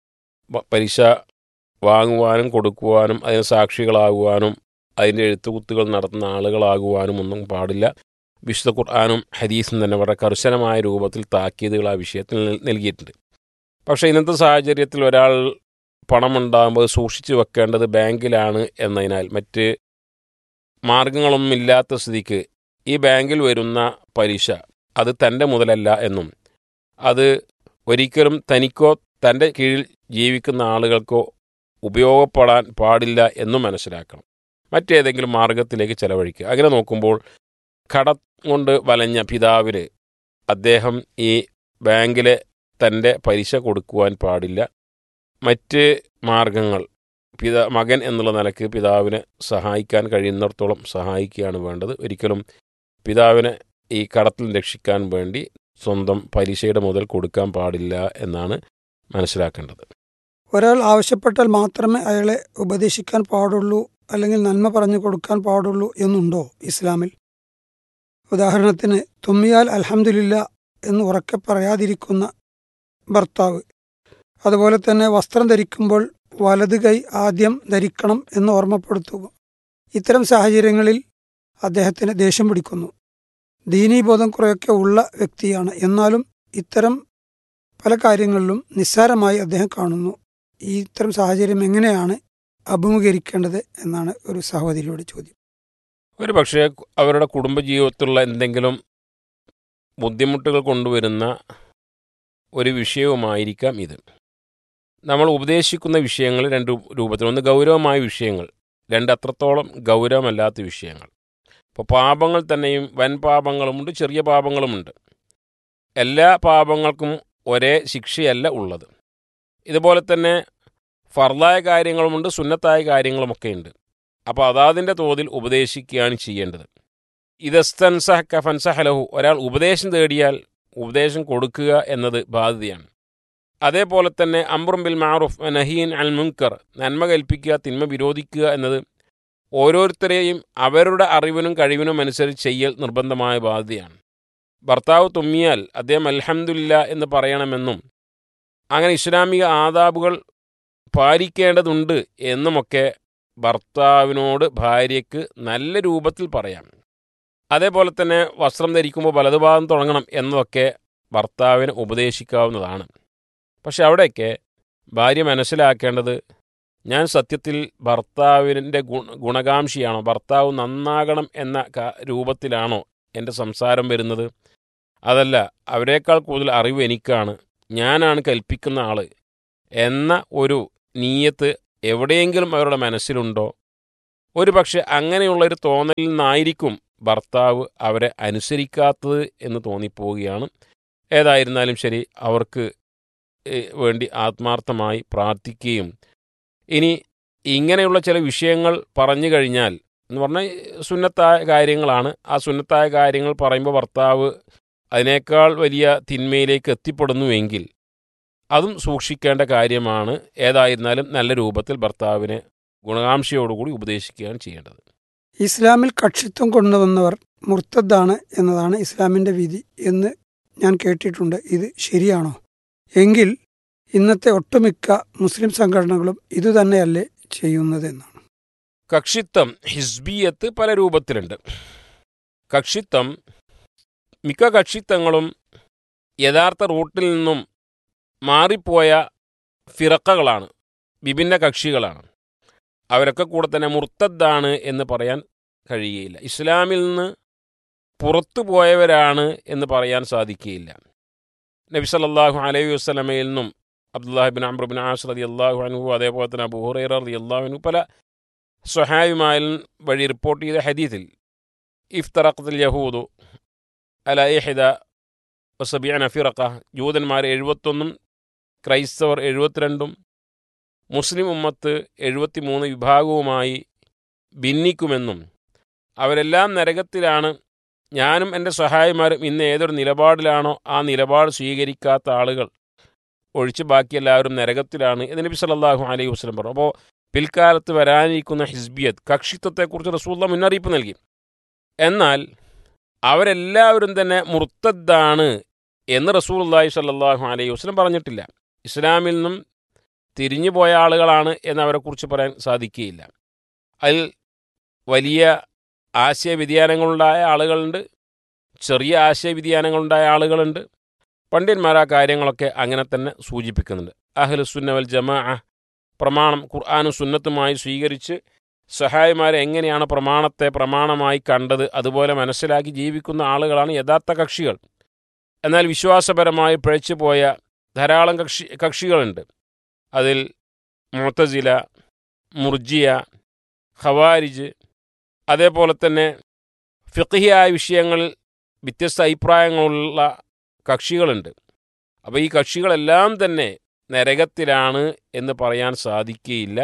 പലിശ വാങ്ങുവാനും കൊടുക്കുവാനും അതിന് സാക്ഷികളാകുവാനും അതിൻ്റെ എഴുത്തുകുത്തുകൾ നടത്തുന്ന ആളുകളാകുവാനും ഒന്നും പാടില്ല. വിശുദ്ധ ഖുർആനും ഹദീസും തന്നെ വളരെ കർശനമായ രൂപത്തിൽ താക്കീതുകൾ ആ വിഷയത്തിൽ നൽകിയിട്ടുണ്ട്. പക്ഷേ ഇന്നത്തെ സാഹചര്യത്തിൽ ഒരാൾ പണമുണ്ടാകുമ്പോൾ സൂക്ഷിച്ചു വെക്കേണ്ടത് ബാങ്കിലാണ് എന്നതിനാൽ മറ്റ് മാർഗങ്ങളൊന്നും ഇല്ലാത്ത സ്ഥിതിക്ക് ഈ ബാങ്കിൽ വരുന്ന പലിശ അത് തൻ്റെ മുതലല്ല എന്നും അത് ഒരിക്കലും തനിക്കോ തൻ്റെ കീഴിൽ ജീവിക്കുന്ന ആളുകൾക്കോ ഉപയോഗപ്പെടാൻ പാടില്ല എന്നും മനസ്സിലാക്കണം. മറ്റേതെങ്കിലും മാർഗത്തിലേക്ക് ചെലവഴിക്കുക. അങ്ങനെ നോക്കുമ്പോൾ കടം കൊണ്ട് വലഞ്ഞ പിതാവിന് അദ്ദേഹം ഈ ബാങ്കിലെ തൻ്റെ പലിശ കൊടുക്കുവാൻ പാടില്ല. മറ്റ് മാർഗങ്ങൾ പിതാ മകൻ എന്നുള്ള നിലയ്ക്ക് പിതാവിനെ സഹായിക്കാൻ കഴിയുന്നിടത്തോളം സഹായിക്കുകയാണ് വേണ്ടത്. ഒരിക്കലും പിതാവിനെ ഈ കടത്തിൽ രക്ഷിക്കാൻ വേണ്ടി സ്വന്തം പലിശയുടെ മുതൽ കൊടുക്കാൻ പാടില്ല എന്നാണ് മനസ്സിലാക്കേണ്ടത്. ഒരാൾ ആവശ്യപ്പെട്ടാൽ മാത്രമേ അയാളെ ഉപദേശിക്കാൻ പാടുള്ളൂ അല്ലെങ്കിൽ നന്മ പറഞ്ഞു കൊടുക്കാൻ പാടുള്ളൂ എന്നുണ്ടോ ഇസ്ലാമിൽ? ഉദാഹരണത്തിന് തുമ്മിയാൽ അൽഹംദുലില്ലാ എന്ന് ഉറക്കെ പറയാതിരിക്കുന്ന ഭർത്താവ്, അതുപോലെ തന്നെ വസ്ത്രം ധരിക്കുമ്പോൾ വലത് കൈ ആദ്യം ധരിക്കണം എന്ന് ഓർമ്മപ്പെടുത്തുക. ഇത്തരം സാഹചര്യങ്ങളിൽ അദ്ദേഹത്തിന് ദേഷ്യം പിടിക്കുന്നു. ദീനീബോധം കുറേയൊക്കെ ഉള്ള വ്യക്തിയാണ്, എന്നാലും ഇത്തരം പല കാര്യങ്ങളിലും നിസ്സാരമായി അദ്ദേഹം കാണുന്നു. ഈ ഇത്തരം സാഹചര്യം എങ്ങനെയാണ് അഭിമുഖീകരിക്കേണ്ടത് എന്നാണ് ഒരു സഹോദരിയുടെ ചോദ്യം. ഒരു പക്ഷേ അവരുടെ കുടുംബജീവിതത്തിലുള്ള എന്തെങ്കിലും ബുദ്ധിമുട്ടുകൾ കൊണ്ടുവരുന്ന ഒരു വിഷയവുമായിരിക്കാം ഇത്. നമ്മൾ ഉപദേശിക്കുന്ന വിഷയങ്ങൾ രണ്ട് രൂപത്തിൽ, ഒന്ന് ഗൗരവമായ വിഷയങ്ങൾ, രണ്ട് അത്രത്തോളം ഗൗരവമല്ലാത്ത വിഷയങ്ങൾ. ഇപ്പോൾ പാപങ്ങൾ തന്നെയും വൻ പാപങ്ങളുമുണ്ട്, ചെറിയ പാപങ്ങളുമുണ്ട്. എല്ലാ പാപങ്ങൾക്കും ഒരേ ശിക്ഷയല്ല ഉള്ളത്. ഇതുപോലെ തന്നെ ഫർളായ കാര്യങ്ങളുമുണ്ട്, സുന്നത്തായ കാര്യങ്ങളുമൊക്കെ ഉണ്ട്. അപ്പോൾ അതാതിൻ്റെ തോതിൽ ഉപദേശിക്കുകയാണ് ചെയ്യേണ്ടത്. ഇദസ്തൻസഹക ഫൻസഹലഹു, ഒരാൾ ഉപദേശം തേടിയാൽ ഉപദേശം കൊടുക്കുക എന്നത് ബാധ്യതയാണ്. അതേപോലെ തന്നെ അംറും ബിൽ മഅറൂഫ് വനഹീൻ അനിൽ മുൻകർ, നന്മ കൽപ്പിക്കുക തിന്മ വിരോധിക്കുക എന്നത് ഓരോരുത്തരെയും അവരുടെ അറിവിനും കഴിവിനും അനുസരിച്ച് ചെയ്യൽ നിർബന്ധമായ ബാധ്യതയാണ്. ഭർത്താവ് തുമ്മിയാൽ അദ്ദേഹം അൽഹംദുലില്ലാ എന്ന് പറയണമെന്നും അങ്ങനെ ഇസ്ലാമിക ആദാബുകൾ പാലിക്കേണ്ടതുണ്ട് എന്നുമൊക്കെ ഭർത്താവിനോട് ഭാര്യയ്ക്ക് നല്ല രൂപത്തിൽ പറയാം. അതേപോലെ തന്നെ വസ്ത്രം ധരിക്കുമ്പോൾ വലതുഭാഗം തുടങ്ങണം എന്നതൊക്കെ ഭർത്താവിന് ഉപദേശിക്കാവുന്നതാണ്. പക്ഷെ അവിടെയൊക്കെ ഭാര്യ മനസ്സിലാക്കേണ്ടത് ഞാൻ സത്യത്തിൽ ഭർത്താവിൻ്റെ ഗുണ ഗുണകാംക്ഷിയാണോ, ഭർത്താവ് നന്നാകണം എന്ന ക- രൂപത്തിലാണോ എൻ്റെ സംസാരം വരുന്നത്? അതല്ല, അവരെക്കാൾ കൂടുതൽ അറിവ് എനിക്കാണ്, ഞാനാണ് കൽപ്പിക്കുന്ന ആൾ എന്ന ഒരു നീയത്ത് എവിടെയെങ്കിലും അവരുടെ മനസ്സിലുണ്ടോ? ഒരു പക്ഷെ അങ്ങനെയുള്ളൊരു തോന്നലിൽ നിന്നായിരിക്കും ഭർത്താവ് അവരെ അനുസരിക്കാത്തത് എന്ന് തോന്നിപ്പോവുകയാണ്. ഏതായിരുന്നാലും ശരി, അവർക്ക് ഏഹ്, വേണ്ടി ആത്മാർത്ഥമായി പ്രാർത്ഥിക്കുകയും, ഇനി ഇങ്ങനെയുള്ള ചില വിഷയങ്ങൾ പറഞ്ഞു കഴിഞ്ഞാൽ എന്ന് പറഞ്ഞാൽ സുന്നത്തായ കാര്യങ്ങളാണ്, ആ സുന്നത്തായ കാര്യങ്ങൾ പറയുമ്പോൾ ഭർത്താവ് അതിനേക്കാൾ വലിയ തിന്മയിലേക്ക് എത്തിപ്പെടുന്നുവെങ്കിൽ അതും സൂക്ഷിക്കേണ്ട കാര്യമാണ്. ഏതായിരുന്നാലും നല്ല രൂപത്തിൽ ഭർത്താവിനെ ഗുണകാംക്ഷയോടുകൂടി ഉപദേശിക്കുകയാണ് ചെയ്യേണ്ടത്. ഇസ്ലാമിൽ കക്ഷിത്വം കൊണ്ടുവന്നവർ മുർത്തദ്ദാണ് എന്നതാണ് ഇസ്ലാമിൻ്റെ വിധി എന്ന് ഞാൻ കേട്ടിട്ടുണ്ട്. ഇത് ശരിയാണോ? എങ്കിൽ ഇന്നത്തെ ഒട്ടുമിക്ക മുസ്ലിം സംഘടനകളും ഇതുതന്നെയല്ലേ ചെയ്യുന്നത് എന്നാണ്. കക്ഷിത്വം, ഹിസ്ബിയത്ത് പല രൂപത്തിലുണ്ട്. കക്ഷിത്വം, മിക്ക കക്ഷിത്വങ്ങളും യഥാർത്ഥ റൂട്ടിൽ നിന്നും മാറിപ്പോയ ഫിറക്കകളാണ്, വിഭിന്ന കക്ഷികളാണ്. അവരൊക്കെ കൂടെ തന്നെ മുർത്തദ്ദാണ് എന്ന് പറയാൻ കഴിയുകയില്ല. ഇസ്ലാമിൽ നിന്ന് പുറത്തു പോയവരാണ് എന്ന് പറയാൻ സാധിക്കുകയില്ല. നബി സല്ലല്ലാഹു അലൈഹി വസല്ലമയിൽ നിന്നും Abdullahi bin Amr bin as റളിയല്ലാഹു അൻഹു, അതേപോലെ തന്നെ അബൂ ഹുറൈറ റളിയല്ലാഹു അൻഹു, പല സ്വഹാബിമാരിൽ വഴി റിപ്പോർട്ട് ചെയ്ത ഹദീസിൽ ഇഫ്തറഖത്തുൽ യഹൂദു അല ഇഹ്ദ വസബീന ഫിറഖ, ജൂതന്മാർ എഴുപത്തൊന്നും ക്രൈസ്തവർ എഴുപത്തിരണ്ടും മുസ്ലിം ഉമ്മത്ത് എഴുപത്തിമൂന്ന് വിഭാഗവുമായി ഭിന്നിക്കുമെന്നും അവരെല്ലാം നരകത്തിലാണ്, ഞാനും എൻ്റെ സഹായിമാരും ഇന്ന് ഏതൊരു നിലപാടിലാണോ ആ നിലപാട് സ്വീകരിക്കാത്ത ആളുകൾ ഒഴിച്ച് ബാക്കി എല്ലാവരും നരകത്തിലാണ് എന്ന് നബി സല്ലല്ലാഹു അലൈഹി വസല്ലം പറഞ്ഞു. അപ്പോൾ പിൽക്കാലത്ത് വരാനിരിക്കുന്ന ഹിസ്ബിയത്ത്, കക്ഷിത്വത്തെക്കുറിച്ച് റസൂലുള്ളാഹി മുന്നറിയിപ്പ് നൽകി. എന്നാൽ അവരെല്ലാവരും തന്നെ മുർത്തദ്ദാണ് എന്ന് റസൂലുള്ളാഹി സ്വല്ലല്ലാഹു അലൈഹി വസല്ലം പറഞ്ഞിട്ടില്ല. ഇസ്ലാമിൽ നിന്നും തിരിഞ്ഞു പോയ ആളുകളാണ് എന്നവരെക്കുറിച്ച് പറയാൻ സാധിക്കുകയില്ല. അതിൽ വലിയ ആശയവ്യതിയാനങ്ങളുണ്ടായ ആളുകളുണ്ട്, ചെറിയ ആശയവ്യതിയാനങ്ങളുണ്ടായ ആളുകളുണ്ട്. പണ്ഡിതന്മാർ ആ കാര്യങ്ങളൊക്കെ അങ്ങനെ തന്നെ സൂചിപ്പിക്കുന്നുണ്ട്. അഹ്ലുസുന്ന വൽ ജമാഅ പ്രമാണം ഖുർആനും സുന്നത്തുമായി സ്വീകരിച്ച് സഹായിമാരെ എങ്ങനെയാണ് പ്രമാണത്തെ പ്രമാണമായി കണ്ടത് അതുപോലെ മനസ്സിലാക്കി ജീവിക്കുന്ന ആളുകളാണ് യഥാർത്ഥ കക്ഷികൾ. എന്നാൽ വിശ്വാസപരമായി പിഴച്ചു പോയ ധാരാളം കക്ഷി കക്ഷികളുണ്ട്. അതിൽ മുഅ്തസില, മുർജിയ, ഖവാരിജ്, അതേപോലെ തന്നെ ഫിഖ്ഹിയായ വിഷയങ്ങളിൽ വ്യത്യസ്ത അഭിപ്രായങ്ങളുള്ള കക്ഷികളുണ്ട്. അപ്പോൾ ഈ കക്ഷികളെല്ലാം തന്നെ നരകത്തിലാണ് എന്ന് പറയാൻ സാധിക്കുകയില്ല.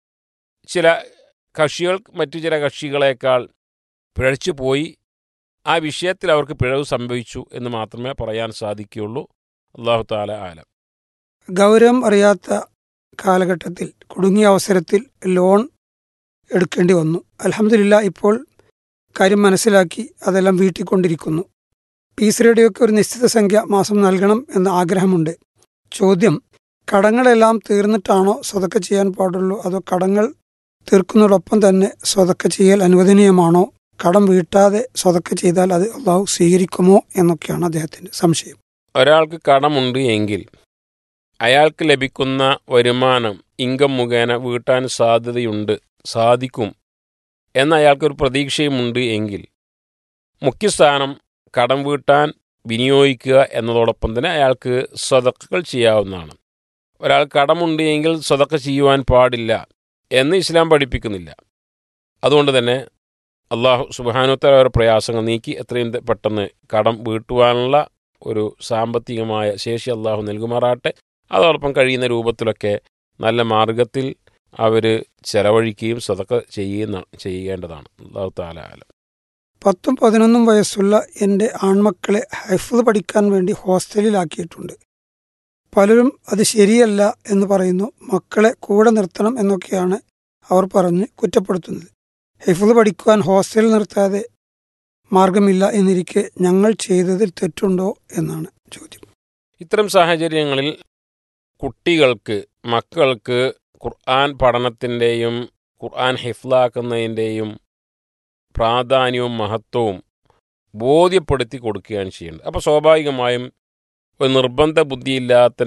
ചില കക്ഷികൾ മറ്റു ചില കക്ഷികളെക്കാൾ പിഴച്ചു പോയി, ആ വിഷയത്തിൽ അവർക്ക് പിഴവ് സംഭവിച്ചു എന്ന് മാത്രമേ പറയാൻ സാധിക്കുകയുള്ളൂ. അല്ലാഹു തആല ആലം. ഗൗരവം അറിയാത്ത കാലഘട്ടത്തിൽ കുടുങ്ങിയ അവസരത്തിൽ ലോൺ എടുക്കേണ്ടി വന്നു. അൽഹംദുലില്ലാ, ഇപ്പോൾ കാര്യം മനസ്സിലാക്കി അതെല്ലാം വീട്ടിക്കൊണ്ടിരിക്കുന്നു. പീസ് റേഡിയോയ്ക്ക് ഒരു നിശ്ചിത സംഖ്യ മാസം നൽകണം എന്ന ആഗ്രഹമുണ്ട്. ചോദ്യം: കടങ്ങളെല്ലാം തീർന്നിട്ടാണോ സ്വതക്ക ചെയ്യാൻ പാടുള്ളൂ, അതോ കടങ്ങൾ തീർക്കുന്നതോടൊപ്പം തന്നെ സ്വതക്ക ചെയ്യൽ അനുവദനീയമാണോ? കടം വീട്ടാതെ സ്വതക്ക ചെയ്താൽ അത് അള്ളാഹു സ്വീകരിക്കുമോ എന്നൊക്കെയാണ് അദ്ദേഹത്തിൻ്റെ സംശയം. ഒരാൾക്ക് കടമുണ്ട് എങ്കിൽ അയാൾക്ക് ലഭിക്കുന്ന വരുമാനം ഇൻകം മുഖേന വീട്ടാൻ സാധ്യതയുണ്ട്, സാധിക്കും എന്ന അയാൾക്കൊരു പ്രതീക്ഷയുമുണ്ട് എങ്കിൽ മുഖ്യസ്ഥാനം കടം വീട്ടാൻ വിനിയോഗിക്കുക എന്നതോടൊപ്പം തന്നെ അയാൾക്ക് സ്വതക്കകൾ ചെയ്യാവുന്നതാണ്. ഒരാൾ കടമുണ്ട് എങ്കിൽ സ്വതക്ക ചെയ്യുവാൻ പാടില്ല എന്ന് ഇസ്ലാം പഠിപ്പിക്കുന്നില്ല. അതുകൊണ്ട് തന്നെ അള്ളാഹു സുബ്ഹാനഹു വ തആല അവരുടെ പ്രയാസങ്ങൾ നീക്കി എത്രയും പെട്ടെന്ന് കടം വീട്ടുവാനുള്ള ഒരു സാമ്പത്തികമായ ശേഷി അള്ളാഹു നൽകുമാറാട്ടെ. അതോടൊപ്പം കഴിയുന്ന രൂപത്തിലൊക്കെ നല്ല മാർഗത്തിൽ അവർ ചെലവഴിക്കുകയും സദഖ ചെയ്യുന്ന ചെയ്യേണ്ടതാണ്. അല്ലാഹു തആല ആലം. പത്തും പതിനൊന്നും വയസ്സുള്ള എൻ്റെ ആൺമക്കളെ ഹൈഫ്ള് പഠിക്കാൻ വേണ്ടി ഹോസ്റ്റലിലാക്കിയിട്ടുണ്ട്. പലരും അത് ശരിയല്ല എന്ന് പറയുന്നു. മക്കളെ കൂടെ നിർത്തണം എന്നൊക്കെയാണ് അവർ പറഞ്ഞ് കുറ്റപ്പെടുത്തുന്നത്. ഹൈഫ്ള് പഠിക്കുവാൻ ഹോസ്റ്റലിൽ നിർത്താതെ മാർഗമില്ല എന്നിരിക്കെ ഞങ്ങൾ ചെയ്തതിൽ തെറ്റുണ്ടോ എന്നാണ് ചോദ്യം. ഇത്തരം സാഹചര്യങ്ങളിൽ കുട്ടികൾക്ക്, മക്കൾക്ക് ഖുർആൻ പഠനത്തിൻ്റെയും ഖുർആൻ ഹിഫ്ലാക്കുന്നതിൻ്റെയും പ്രാധാന്യവും മഹത്വവും ബോധ്യപ്പെടുത്തി കൊടുക്കുകയാണ് ചെയ്യേണ്ടത്. അപ്പോൾ സ്വാഭാവികമായും ഒരു നിർബന്ധ ബുദ്ധിയില്ലാതെ തന്നെ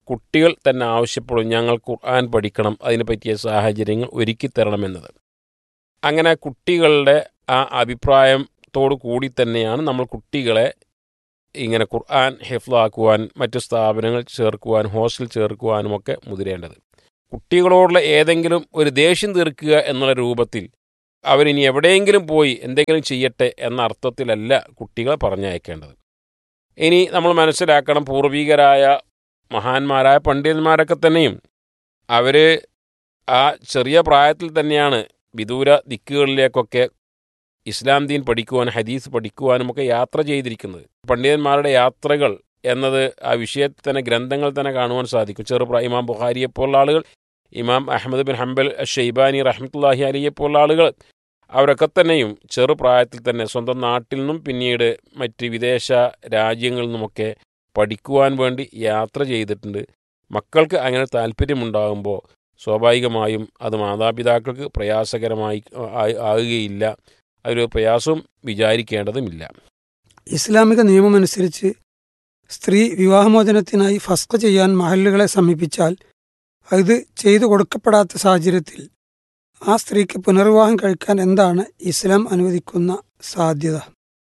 കുട്ടികൾ തന്നെ ആവശ്യപ്പെടും ഞങ്ങൾ ഖുർആൻ പഠിക്കണം, അതിന് പറ്റിയ സാഹചര്യങ്ങൾ ഒരുക്കി തരണമെന്നത്. അങ്ങനെ കുട്ടികളുടെ ആ അഭിപ്രായത്തോടു കൂടി തന്നെയാണ് നമ്മൾ കുട്ടികളെ ഇങ്ങനെ ഖുർആൻ ഹിഫ്ളാക്കുവാൻ, മറ്റു സ്ഥാപനങ്ങൾ ചേർക്കുവാൻ, ഹോസ്റ്റൽ ചേർക്കുവാനുമൊക്കെ മുതിരേണ്ടത്. കുട്ടികളോടുള്ള ഏതെങ്കിലും ഒരു ദേഷ്യം തീർക്കുക എന്നുള്ള രൂപത്തിൽ അവരിനി എവിടെയെങ്കിലും പോയി എന്തെങ്കിലും ചെയ്യട്ടെ എന്ന അർത്ഥത്തിലല്ല കുട്ടികളെ പറഞ്ഞയക്കേണ്ടത്. ഇനി നമ്മൾ മനസ്സിലാക്കണം, പൂർവികരായ മഹാന്മാരായ പണ്ഡിതന്മാരൊക്കെ തന്നെയും അവർ ആ ചെറിയ പ്രായത്തിൽ തന്നെയാണ് വിദൂര ദിക്കുകളിലേക്കൊക്കെ ഇസ്ലാം ദീൻ പഠിക്കുവാൻ, ഹദീസ് പഠിക്കുവാനുമൊക്കെ യാത്ര ചെയ്തിരിക്കുന്നത്. പണ്ഡിതന്മാരുടെ യാത്രകൾ എന്നത് ആ വിഷയത്തിൽ തന്നെ ഗ്രന്ഥങ്ങൾ തന്നെ കാണുവാൻ സാധിക്കും. ചെറുപ്രായ ഇമാം ബുഖാരിയെപ്പോലുള്ള ആളുകൾ, ഇമാം അഹമ്മദ് ബിൻ ഹംബൽ ഷെയ്ബാനി റഹ്മത്തുള്ളാഹി അലൈഹിയെപ്പോലുള്ള ആളുകൾ, അവരൊക്കെ തന്നെയും ചെറുപ്രായത്തിൽ തന്നെ സ്വന്തം നാട്ടിൽ നിന്നും പിന്നീട് മറ്റ് വിദേശ രാജ്യങ്ങളിൽ നിന്നുമൊക്കെ പഠിക്കുവാൻ വേണ്ടി യാത്ര ചെയ്തിട്ടുണ്ട്. മക്കൾക്ക് അങ്ങനെ താല്പര്യമുണ്ടാകുമ്പോൾ സ്വാഭാവികമായും അത് മാതാപിതാക്കൾക്ക് പ്രയാസകരമായി ആകുകയില്ല, അതൊരു പ്രയാസവും വിചാരിക്കേണ്ടതുമില്ല. ഇസ്ലാമിക നിയമമനുസരിച്ച് സ്ത്രീ വിവാഹമോചനത്തിനായി ഫസ്ഖ് ചെയ്യാൻ മഹല്ലുകളെ സമീപിച്ചാൽ ഇത് ചെയ്തു കൊടുക്കപ്പെടാത്ത സാഹചര്യത്തിൽ ആ സ്ത്രീക്ക് പുനർവിവാഹം കഴിക്കാൻ എന്താണ് ഇസ്ലാം അനുവദിക്കുന്ന സാധ്യത?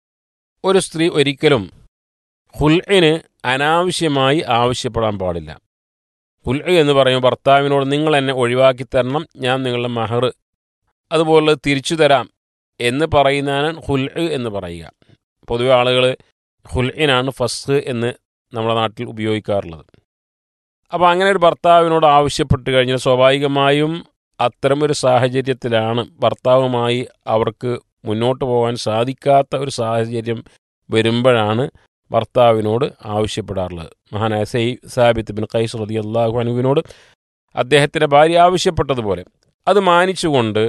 ഒരു സ്ത്രീ ഒരിക്കലും ഖുൽഇന് അനാവശ്യമായി ആവശ്യപ്പെടാൻ പാടില്ല. ഖുൽഇ എന്ന് പറയുമ്പോൾ ഭർത്താവിനോട് നിങ്ങൾ എന്നെ ഒഴിവാക്കി തരണം, ഞാൻ നിങ്ങളുടെ മഹർ അതുപോലെ തിരിച്ചു തരാം എന്ന് പറയുന്നതാണ് ഖുൽഇ എന്ന് പറയുക. പൊതുവെ ആളുകൾ ഖുൽഇനാണ് ഫസ്ഖ് എന്ന് നമ്മുടെ നാട്ടിൽ ഉപയോഗിക്കാറുള്ളത്. അപ്പോൾ അങ്ങനെ ഒരു ഭർത്താവിനോട് ആവശ്യപ്പെട്ട് കഴിഞ്ഞാൽ സ്വാഭാവികമായും അത്തരമൊരു സാഹചര്യത്തിലാണ് ഭർത്താവുമായി അവർക്ക് മുന്നോട്ട് പോകാൻ സാധിക്കാത്ത ഒരു സാഹചര്യം വരുമ്പോഴാണ് ഭർത്താവിനോട് ആവശ്യപ്പെടാറുള്ളത്. മഹാനായ സൈ സാബിത്ത് ബിൻ ഖൈസ് റളിയല്ലാഹു അൻഹുവിനോട് അദ്ദേഹത്തിൻ്റെ ഭാര്യ ആവശ്യപ്പെട്ടതുപോലെ അത് മാനിച്ചുകൊണ്ട്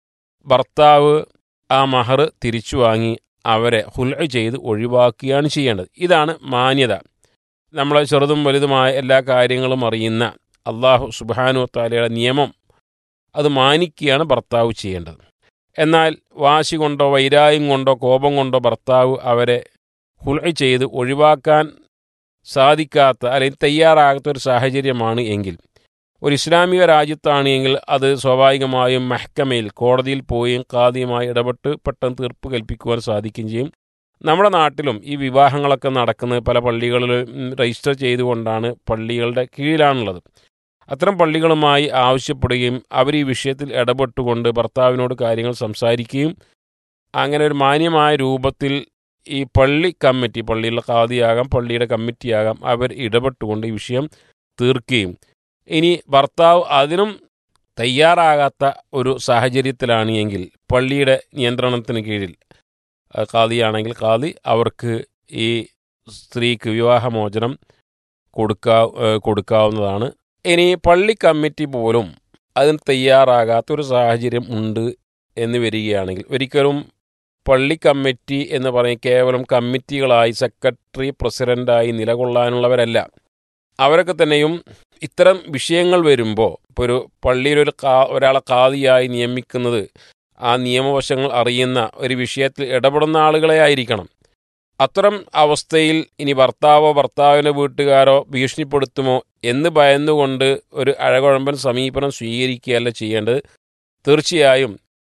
ഭർത്താവ് ആ മഹർ തിരിച്ചു വാങ്ങി അവരെ ഖുൽഉ ചെയ്ത് ഒഴിവാക്കുകയാണ് ചെയ്യേണ്ടത്. ഇതാണ് മാന്യത. നമ്മളെ ചെറുതും വലുതുമായ എല്ലാ കാര്യങ്ങളും അറിയുന്ന അല്ലാഹു സുബ്ഹാനഹു വ തആലയുടെ നിയമം അത് മാനിക്കുകയാണ് ഭർത്താവ് ചെയ്യേണ്ടത്. എന്നാൽ വാശി കൊണ്ടോ വൈരാഗ്യം കൊണ്ടോ കോപം കൊണ്ടോ ഭർത്താവ് അവരെ ഖുൽഉ ചെയ്ത് ഒഴിവാക്കാൻ സാധിക്കാത്ത അല്ലെങ്കിൽ തയ്യാറാകാത്ത ഒരു സാഹചര്യമാണ് എങ്കിൽ, ഒരു ഇസ്ലാമിക രാജ്യത്താണ് എങ്കിൽ അത് സ്വാഭാവികമായും മഹ്കമയിൽ കോടതിയിൽ പോയും ഖാദിയുമായി ഇടപെട്ട് പെട്ടെന്ന് തീർപ്പ് കൽപ്പിക്കുവാൻ സാധിക്കുകയും ചെയ്യും. നമ്മുടെ നാട്ടിലും ഈ വിവാഹങ്ങളൊക്കെ നടക്കുന്നത് പല പള്ളികളിൽ രജിസ്റ്റർ ചെയ്തുകൊണ്ടാണ്, പള്ളികളുടെ കീഴിലാണുള്ളത്. അത്തരം പള്ളികളുമായി ആവശ്യപ്പെടുകയും അവർ ഈ വിഷയത്തിൽ ഇടപെട്ടുകൊണ്ട് ഭർത്താവിനോട് കാര്യങ്ങൾ സംസാരിക്കുകയും അങ്ങനെ ഒരു മാന്യമായ രൂപത്തിൽ ഈ പള്ളി കമ്മിറ്റി, പള്ളിയിലെ ഖാദിയാകാം പള്ളിയുടെ കമ്മിറ്റിയാകാം, അവർ ഇടപെട്ടുകൊണ്ട് ഈ വിഷയം തീർക്കുകയും, ഇനി ഭർത്താവ് അതിനും തയ്യാറാകാത്ത ഒരു സാഹചര്യത്തിലാണ് എങ്കിൽ പള്ളിയുടെ നിയന്ത്രണത്തിന് കീഴിൽ ഖാദിയാണെങ്കിൽ ഖാദി അവർക്ക് ഈ സ്ത്രീക്ക് വിവാഹമോചനം കൊടുക്കാ കൊടുക്കാവുന്നതാണ്. ഇനി പള്ളി കമ്മിറ്റി പോലും അതിന് തയ്യാറാകാത്തൊരു സാഹചര്യം ഉണ്ട് എന്ന് വരികയാണെങ്കിൽ, ഒരിക്കലും പള്ളി കമ്മിറ്റി എന്ന് പറയും കേവലം കമ്മിറ്റികളായി സെക്രട്ടറി പ്രസിഡൻ്റായി നിലകൊള്ളാനുള്ളവരല്ല. അവരൊക്കെ തന്നെയും ഇത്തരം വിഷയങ്ങൾ വരുമ്പോൾ, ഇപ്പോൾ ഒരു പള്ളിയിലൊരു കാ ഒരാളെ ഖാദിയായി നിയമിക്കുന്നത് ആ നിയമവശങ്ങൾ അറിയുന്ന ഒരു വിഷയത്തിൽ ഇടപെടുന്ന ആളുകളെ ആയിരിക്കണം. അത്തരം അവസ്ഥയിൽ ഇനി ഭർത്താവോ ഭർത്താവിൻ്റെ വീട്ടുകാരോ ഭീഷണിപ്പെടുത്തുമോ എന്ന് ഭയന്നുകൊണ്ട് ഒരു അഴകുഴമ്പൻ സമീപനം സ്വീകരിക്കുകയല്ല ചെയ്യേണ്ടത്. തീർച്ചയായും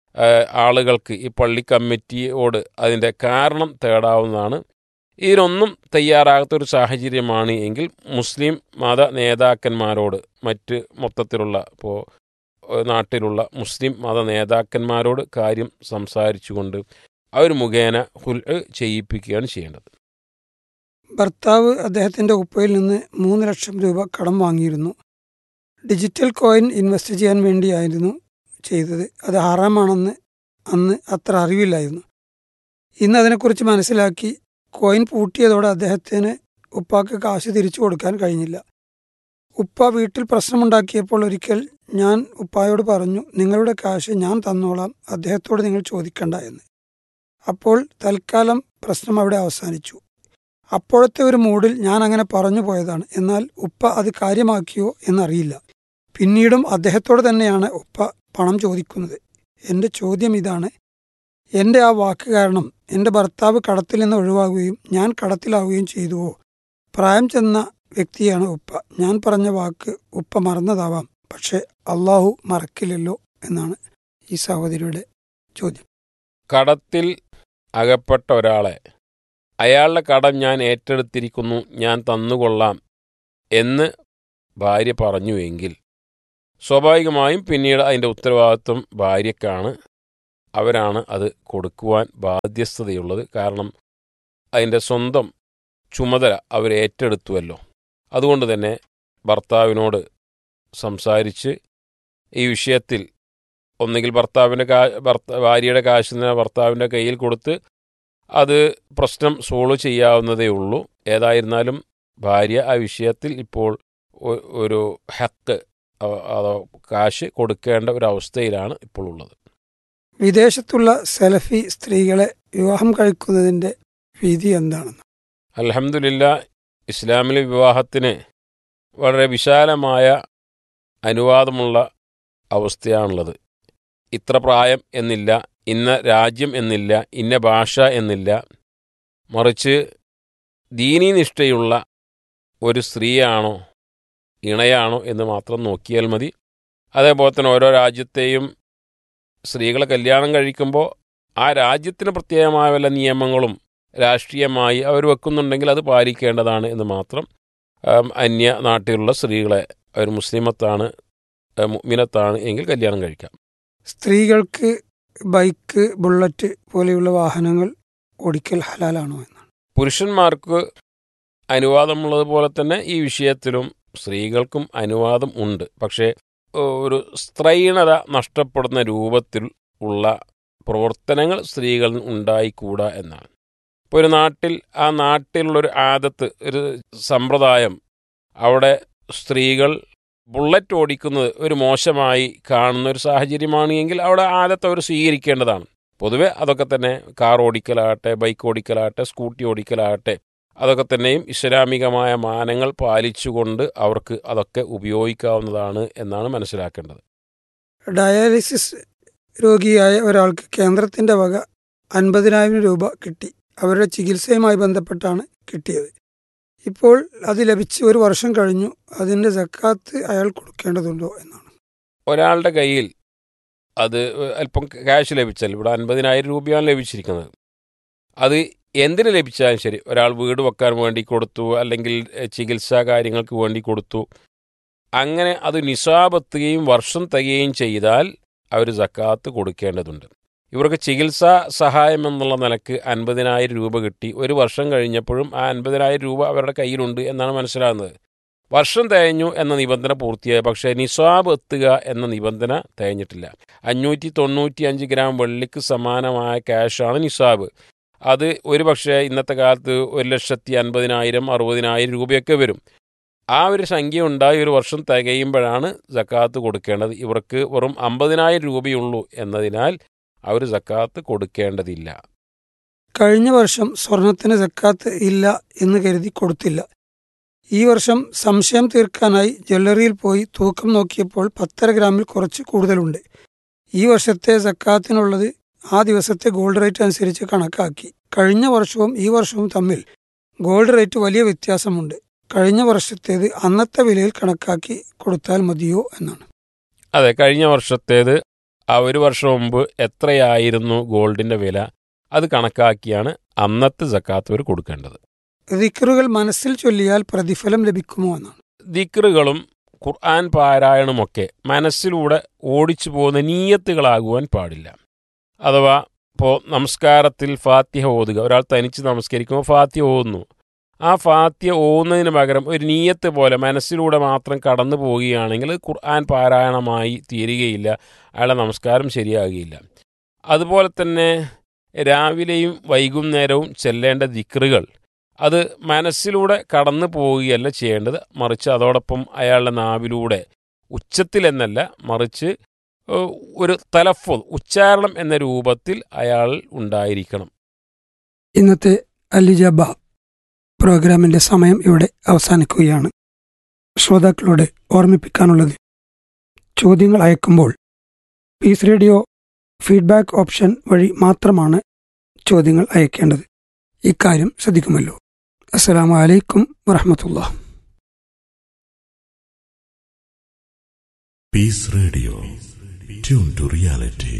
ആളുകൾക്ക് ഈ പള്ളി കമ്മിറ്റിയോട് അതിൻ്റെ കാരണം തേടാവുന്നതാണ്. ഇതിനൊന്നും തയ്യാറാകാത്തൊരു സാഹചര്യമാണ് എങ്കിൽ മുസ്ലിം മത നേതാക്കന്മാരോട്, മറ്റ് മൊത്തത്തിലുള്ള ഇപ്പോൾ നാട്ടിലുള്ള മുസ്ലിം മത നേതാക്കന്മാരോട് കാര്യം സംസാരിച്ചുകൊണ്ട് അവർ മുഖേന ഖുൽഉ ചെയ്യിപ്പിക്കുകയാണ് ചെയ്യേണ്ടത്. ഭർത്താവ് അദ്ദേഹത്തിൻ്റെ ഉപ്പയിൽ നിന്ന് മൂന്ന് ലക്ഷം രൂപ കടം വാങ്ങിയിരുന്നു. ഡിജിറ്റൽ കോയിൻ ഇൻവെസ്റ്റ് ചെയ്യാൻ വേണ്ടിയായിരുന്നു ചെയ്തത്. അത് ഹറാമാണെന്ന് അന്ന് അത്ര അറിവില്ലായിരുന്നു. ഇന്ന് അതിനെക്കുറിച്ച് മനസ്സിലാക്കി കോയിൻ പൂട്ടിയതോടെ അദ്ദേഹത്തിന് ഉപ്പാക്ക് കാശ് തിരിച്ചു കൊടുക്കാൻ കഴിഞ്ഞില്ല. ഉപ്പ വീട്ടിൽ പ്രശ്നമുണ്ടാക്കിയപ്പോൾ ഒരിക്കൽ ഞാൻ ഉപ്പായോട് പറഞ്ഞു, നിങ്ങളുടെ കാശ് ഞാൻ തന്നോളാം, അദ്ദേഹത്തോട് നിങ്ങൾ ചോദിക്കണ്ട എന്ന്. അപ്പോൾ തൽക്കാലം പ്രശ്നം അവിടെ അവസാനിച്ചു. അപ്പോഴത്തെ ഒരു മൂഡിൽ ഞാൻ അങ്ങനെ പറഞ്ഞു പോയതാണ്. എന്നാൽ ഉപ്പ അത് കാര്യമാക്കിയോ എന്നറിയില്ല. പിന്നീടും അദ്ദേഹത്തോട് തന്നെയാണ് ഉപ്പ പണം ചോദിക്കുന്നത്. എൻ്റെ ചോദ്യം ഇതാണ്, എൻ്റെ ആ വാക്ക് കാരണം എൻ്റെ ഭർത്താവ് കടത്തിൽ നിന്ന് ഒഴിവാകുകയും ഞാൻ കടത്തിലാവുകയും ചെയ്തുവോ? പ്രായം ചെന്ന വ്യക്തിയാണ് ഉപ്പ. ഞാൻ പറഞ്ഞ വാക്ക് ഉപ്പ മറന്നതാവാം, പക്ഷേ അള്ളാഹു മറക്കില്ലല്ലോ എന്നാണ് ഈ സഹോദരിയുടെ ചോദ്യം. കടത്തിൽ അകപ്പെട്ട ഒരാളെ അയാളുടെ കടം ഞാൻ ഏറ്റെടുത്തിരിക്കുന്നു, ഞാൻ തന്നുകൊള്ളാം എന്ന് ഭാര്യ പറഞ്ഞുവെങ്കിൽ സ്വാഭാവികമായും പിന്നീട് അതിൻ്റെ ഉത്തരവാദിത്വം ഭാര്യയ്ക്കാണ്. അവരാണ് അത് കൊടുക്കുവാൻ ബാധ്യസ്ഥതയുള്ളത്. കാരണം അതിൻ്റെ സ്വന്തം ചുമതല അവർ ഏറ്റെടുത്തുവല്ലോ. അതുകൊണ്ട് തന്നെ ഭർത്താവിനോട് സംസാരിച്ച് ഈ വിഷയത്തിൽ ഒന്നുകിൽ ഭർത്താവിൻ്റെ കാ ഭർത്ത ഭാര്യയുടെ കാശ് തന്നെ ഭർത്താവിൻ്റെ കയ്യിൽ കൊടുത്ത് അത് പ്രശ്നം സോൾവ് ചെയ്യാവുന്നതേ ഉള്ളൂ. ഏതായിരുന്നാലും ഭാര്യ ആ വിഷയത്തിൽ ഇപ്പോൾ ഒരു ഹക്ക് അതോ കാശ് കൊടുക്കേണ്ട ഒരു അവസ്ഥയിലാണ് ഇപ്പോൾ ഉള്ളത്. വിദേശത്തുള്ള സലഫി സ്ത്രീകളെ വിവാഹം കഴിക്കുന്നതിൻ്റെ വിധി എന്താണെന്ന്? അൽഹംദുലില്ലാ, ഇസ്ലാമിലെ വിവാഹത്തിന് വളരെ വിശാലമായ അനുവാദമുള്ള അവസ്ഥയാണുള്ളത്. ഇത്ര പ്രായം എന്നില്ല, ഇന്ന രാജ്യം എന്നില്ല, ഇന്ന ഭാഷ എന്നില്ല. മറിച്ച് ദീനീ നിഷ്ഠയുള്ള ഒരു സ്ത്രീയാണോ ഇണയാണോ എന്ന് മാത്രം നോക്കിയാൽ മതി. അതേപോലെ തന്നെ ഓരോ രാജ്യത്തെയും സ്ത്രീകളെ കല്യാണം കഴിക്കുമ്പോൾ ആ രാജ്യത്തിന് പ്രത്യേകമായ വല്ല നിയമങ്ങളും രാഷ്ട്രീയമായി അവർ വെക്കുന്നുണ്ടെങ്കിൽ അത് പാലിക്കേണ്ടതാണ് എന്ന് മാത്രം. അന്യ നാട്ടിലുള്ള സ്ത്രീകളെ അവർ മുസ്ലിമത്താണ് മുഅ്മിനത്താണ് എങ്കിൽ കല്യാണം കഴിക്കാം. സ്ത്രീകൾക്ക് ബൈക്ക്, ബുള്ളറ്റ് പോലെയുള്ള വാഹനങ്ങൾ ഓടിക്കൽ ഹലാലാണോ എന്നാണ്? പുരുഷന്മാർക്ക് അനുവാദമുള്ളതുപോലെ തന്നെ ഈ വിഷയത്തിലും സ്ത്രീകൾക്കും അനുവാദം ഉണ്ട്. പക്ഷേ ഒരു സ്ത്രൈണത നഷ്ടപ്പെടുന്ന രൂപത്തിൽ ഉള്ള പ്രവർത്തനങ്ങൾ സ്ത്രീകളിൽ ഉണ്ടായിക്കൂടാ എന്നാണ്. ഇപ്പോൾ ഒരു നാട്ടിൽ ആ നാട്ടിലുള്ളൊരു ആദത്ത്, ഒരു സമ്പ്രദായം, അവിടെ സ്ത്രീകൾ ബുള്ളറ്റ് ഓടിക്കുന്നത് ഒരു മോശമായി കാണുന്ന ഒരു സാഹചര്യമാണ് എങ്കിൽ അവിടെ ആദത്ത് അവർ സ്വീകരിക്കേണ്ടതാണ്. പൊതുവെ അതൊക്കെ തന്നെ കാർ ഓടിക്കലാകട്ടെ, ബൈക്ക് ഓടിക്കലാകട്ടെ, സ്കൂട്ടി ഓടിക്കലാകട്ടെ, അതൊക്കെ തന്നെയും ഇസ്ലാമികമായ മാനങ്ങൾ പാലിച്ചുകൊണ്ട് അവർക്ക് അതൊക്കെ ഉപയോഗിക്കാവുന്നതാണ് എന്നാണ് മനസ്സിലാക്കേണ്ടത്. ഡയാലിസിസ് രോഗിയായ ഒരാൾക്ക് കേന്ദ്രത്തിൻ്റെ വക അൻപതിനായിരം രൂപ കിട്ടി. അവരുടെ ചികിത്സയുമായി ബന്ധപ്പെട്ടാണ് കിട്ടിയത്. ഇപ്പോൾ അത് ലഭിച്ച് ഒരു വർഷം കഴിഞ്ഞു. അതിൻ്റെ സക്കാത്ത് അയാൾ കൊടുക്കേണ്ടതുണ്ടോ എന്നാണ്? ഒരാളുടെ കയ്യിൽ അത് അല്പം ക്യാഷ് ലഭിച്ചാൽ, ഇവിടെ അൻപതിനായിരം രൂപയാണ് ലഭിച്ചിരിക്കുന്നത്, അത് എന്തിന് ലഭിച്ചാലും ശരി, ഒരാൾ വീട് വെക്കാൻ വേണ്ടി കൊടുത്തു, അല്ലെങ്കിൽ ചികിത്സാ കാര്യങ്ങൾക്ക് വേണ്ടി കൊടുത്തു, അങ്ങനെ അത് നിസാബെത്തുകയും വർഷം തികയുകയും ചെയ്താൽ അവർ സക്കാത്ത് കൊടുക്കേണ്ടതുണ്ട്. ഇവർക്ക് ചികിത്സാ സഹായം എന്നുള്ള നിലക്ക് അൻപതിനായിരം രൂപ കിട്ടി. ഒരു വർഷം കഴിഞ്ഞപ്പോഴും ആ അൻപതിനായിരം രൂപ അവരുടെ കയ്യിലുണ്ട് എന്നാണ് മനസ്സിലാകുന്നത്. വർഷം തികഞ്ഞു എന്ന നിബന്ധന പൂർത്തിയായി, പക്ഷേ നിസാബ് എത്തുക എന്ന നിബന്ധന തികഞ്ഞിട്ടില്ല. അഞ്ഞൂറ്റി തൊണ്ണൂറ്റി അഞ്ച് ഗ്രാം വെള്ളിക്ക് സമാനമായ ക്യാഷാണ് നിസാബ്. അത് ഒരു പക്ഷേ ഇന്നത്തെ കാലത്ത് ഒരു ലക്ഷത്തി അൻപതിനായിരം അറുപതിനായിരം രൂപയൊക്കെ വരും. ആ ഒരു സംഖ്യ ഉണ്ടായി ഒരു വർഷം തികയുമ്പോഴാണ് സക്കാത്ത് കൊടുക്കേണ്ടത്. ഇവർക്ക് വെറും അമ്പതിനായിരം രൂപയുള്ളൂ എന്നതിനാൽ അവർ സക്കാത്ത് കൊടുക്കേണ്ടതില്ല. കഴിഞ്ഞ വർഷം സ്വർണത്തിന് സക്കാത്ത് ഇല്ല എന്ന് കരുതി കൊടുത്തില്ല. ഈ വർഷം സംശയം തീർക്കാനായി ജ്വല്ലറിയിൽ പോയി തൂക്കം നോക്കിയപ്പോൾ പത്തര ഗ്രാമിൽ കുറച്ച് കൂടുതലുണ്ട്. ഈ വർഷത്തെ സക്കാത്തിനുള്ളത് ആ ദിവസത്തെ ഗോൾഡ് റേറ്റ് അനുസരിച്ച് കണക്കാക്കി. കഴിഞ്ഞ വർഷവും ഈ വർഷവും തമ്മിൽ ഗോൾഡ് റേറ്റ് വലിയ വ്യത്യാസമുണ്ട്. കഴിഞ്ഞ വർഷത്തേത് അന്നത്തെ വിലയിൽ കണക്കാക്കി കൊടുത്താൽ മതിയോ എന്നാണ്? അതെ, കഴിഞ്ഞ വർഷത്തേത് ആ ഒരു വർഷം മുമ്പ് എത്രയായിരുന്നു ഗോൾഡിൻ്റെ വില, അത് കണക്കാക്കിയാണ് അന്നത്തെ സക്കാത്ത് അവർ കൊടുക്കേണ്ടത്. ദിക്റുകൾ മനസ്സിൽ ചൊല്ലിയാൽ പ്രതിഫലം ലഭിക്കുമോ എന്നാണ്? ദിക്റുകളും ഖുർആൻ പാരായണമൊക്കെ മനസ്സിലൂടെ ഓടിച്ചു പോകുന്ന നീയത്തുകളാകുവാൻ പാടില്ല. അഥവാ ഇപ്പോൾ നമസ്കാരത്തിൽ ഫാത്തിഹ ഓതുക, ഒരാൾ തനിച്ച് നമസ്കരിക്കുമ്പോൾ ഫാത്തിഹ ഓതുന്നു, ആ ഫാത്തിഹ ഓതുന്നതിന് പകരം ഒരു നീയത്ത് പോലെ മനസ്സിലൂടെ മാത്രം കടന്നു പോവുകയാണെങ്കിൽ ഖുർആൻ പാരായണമായി തീരുകയില്ല, അയാളുടെ നമസ്കാരം ശരിയാകുകയില്ല. അതുപോലെ തന്നെ രാവിലെയും വൈകുന്നേരവും ചെല്ലേണ്ട ദിക്റുകൾ അത് മനസ്സിലൂടെ കടന്നു പോവുകയല്ല ചെയ്യേണ്ടത്, മറിച്ച് അതോടൊപ്പം അയാളുടെ നാവിലൂടെ ഉച്ചത്തിലെന്നല്ല, മറിച്ച് ഒരു തലഫുദ് ഉച്ചാരണം എന്ന രൂപത്തിൽ അയാൾ ഉണ്ടായിരിക്കണം. ഇന്നത്തെ അലിജബ പ്രോഗ്രാമിൻ്റെ സമയം ഇവിടെ അവസാനിക്കുകയാണ്. ശ്രോതാക്കളോട് ഓർമ്മിപ്പിക്കാനുള്ളത്, ചോദ്യങ്ങൾ അയക്കുമ്പോൾ പീസ് റേഡിയോ ഫീഡ്ബാക്ക് ഓപ്ഷൻ വഴി മാത്രമാണ് ചോദ്യങ്ങൾ അയക്കേണ്ടത്. ഇക്കാര്യം ശ്രദ്ധിക്കുമല്ലോ. അസ്സലാമു അലൈക്കും വറഹ്മത്തുള്ളാഹി. Peace Radio. Tune to reality.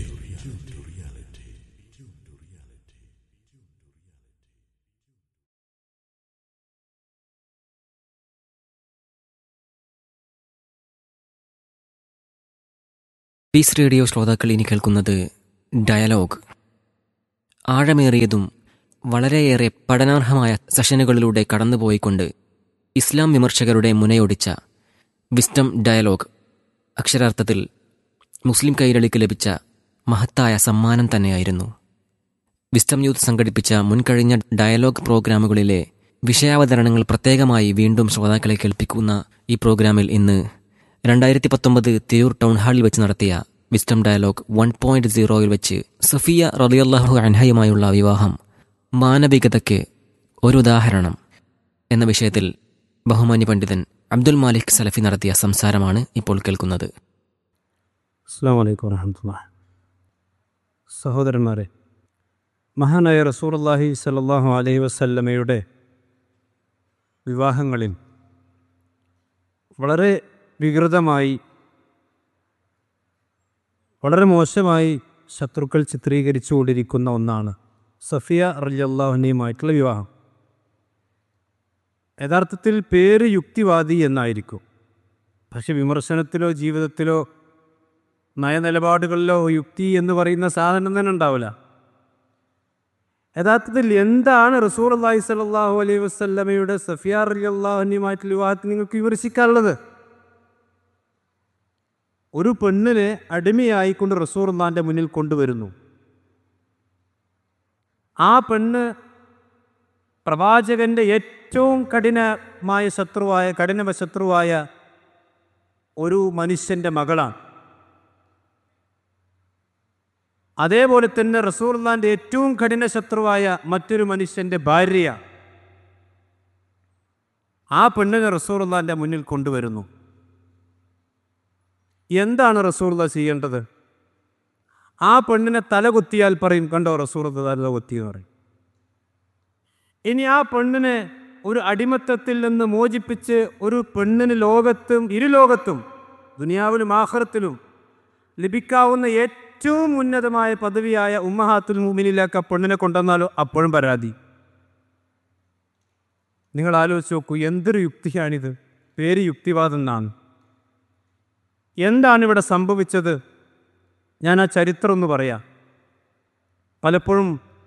Piece radio ശ്രോതാക്കൾ ഇനി കേൾക്കുന്നത് ഡയലോഗ്. ആഴമേറിയതും വളരെയേറെ പഠനാർഹമായ സെഷനുകളിലൂടെ കടന്നുപോയിക്കൊണ്ട് ഇസ്ലാം വിമർശകരുടെ മുനയൊടിച്ച വിസ്ഡം ഡയലോഗ് അക്ഷരാർത്ഥത്തിൽ മുസ്ലിം കൈരളിക്ക് ലഭിച്ച മഹത്തായ സമ്മാനം തന്നെയായിരുന്നു. വിസ്ഡം യൂത്ത് സംഘടിപ്പിച്ച മുൻകഴിഞ്ഞ ഡയലോഗ് പ്രോഗ്രാമുകളിലെ വിഷയാവതരണങ്ങൾ പ്രത്യേകമായി വീണ്ടും ശ്രോതാക്കളെ കേൾപ്പിക്കുന്ന ഈ പ്രോഗ്രാമിൽ ഇന്ന് രണ്ടായിരത്തി പത്തൊമ്പത് തിരൂർ ടൗൺ ഹാളിൽ വെച്ച് നടത്തിയ വിസ്ഡം ഡയലോഗ് വൺ പോയിന്റ് സീറോയിൽ വെച്ച് സഫിയ റളിയല്ലാഹു അൻഹയുമായുള്ള വിവാഹം മാനവികതയ്ക്ക് ഒരു ഉദാഹരണം എന്ന വിഷയത്തിൽ ബഹുമാന്യ പണ്ഡിതൻ അബ്ദുൽ മാലിക് സലഫി നടത്തിയ സംസാരമാണ് ഇപ്പോൾ കേൾക്കുന്നത്. അസ്സലാമു അലൈക്കും വറഹ്മത്തുള്ളാഹി. സഹോദരന്മാരെ, മഹാനായ റസൂലുള്ളാഹി സ്വല്ലല്ലാഹു അലൈഹി വസല്ലമയുടെ വിവാഹങ്ങളിൽ വളരെ വികൃതമായി, വളരെ മോശമായി ശത്രുക്കൾ ചിത്രീകരിച്ചുകൊണ്ടിരിക്കുന്ന ഒന്നാണ് സഫിയ റളിയല്ലാഹു അൻഹയുമായിട്ടുള്ള വിവാഹം. യഥാർത്ഥത്തിൽ പേര് യുക്തിവാദി എന്നായിരിക്കും, പക്ഷെ വിമർശനത്തിലോ ജീവിതത്തിലോ നയനിലപാടുകളിലോ യുക്തി എന്ന് പറയുന്ന സാധനം തന്നെ ഉണ്ടാവില്ല. യഥാർത്ഥത്തിൽ എന്താണ് റസൂലുള്ളാഹി സ്വല്ലല്ലാഹു അലൈഹി വസല്ലമയുടെ സഫിയ റളിയല്ലാഹു അൻഹയുമായിട്ടുള്ള വിവാഹത്തിൽ നിങ്ങൾക്ക് വിമർശിക്കാനുള്ളത്? ഒരു പെണ്ണിനെ അടിമയായിക്കൊണ്ട് റസൂലുള്ളാഹിന്റെ മുന്നിൽ കൊണ്ടുവരുന്നു. ആ പെണ്ണ് പ്രവാചകന്റെ ഏറ്റവും കഠിനമായ ശത്രുവായ കഠിന ശത്രുവായ ഒരു മനുഷ്യൻ്റെ മകളാണ്. അതേപോലെ തന്നെ റസൂലുള്ളാഹിന്റെ ഏറ്റവും കഠിന ശത്രുവായ മറ്റൊരു മനുഷ്യൻ്റെ ഭാര്യ. ആ പെണ്ണിനെ റസൂലുള്ളാഹിന്റെ മുന്നിൽ കൊണ്ടുവരുന്നു. എന്താണ് റസൂലുള്ളാഹി ചെയ്യേണ്ടത്? ആ പെണ്ണിനെ തല കുത്തിയാൽ പറയും, കണ്ടോ റസൂലുള്ളാഹി തല കുത്തി എന്ന് പറയും. ഇനി ആ പെണ്ണിനെ ഒരു അടിമത്തത്തിൽ നിന്ന് മോചിപ്പിച്ച് ഒരു പെണ്ണിന് ലോകത്തും ഇരുലോകത്തും ദുനിയാവിലും ആഖിറത്തിലും ലഭിക്കാവുന്ന ഏറ്റവും ഉന്നതമായ പദവിയായ ഉമ്മഹാത്തുൽ മുഅ്മിനീനിലേക്ക് ആ പെണ്ണിനെ കൊണ്ടുവന്നാലോ അപ്പോഴും പരാതി. നിങ്ങൾ ആലോചിച്ച് നോക്കൂ, എന്തൊരു യുക്തിയാണിത്? പേര് യുക്തിവാദം എന്നാണ്. എന്താണ് ഇവിടെ സംഭവിച്ചത്? ഞാൻ ആ ചരിത്രം ഒന്ന് പറയാം. പലപ്പോഴും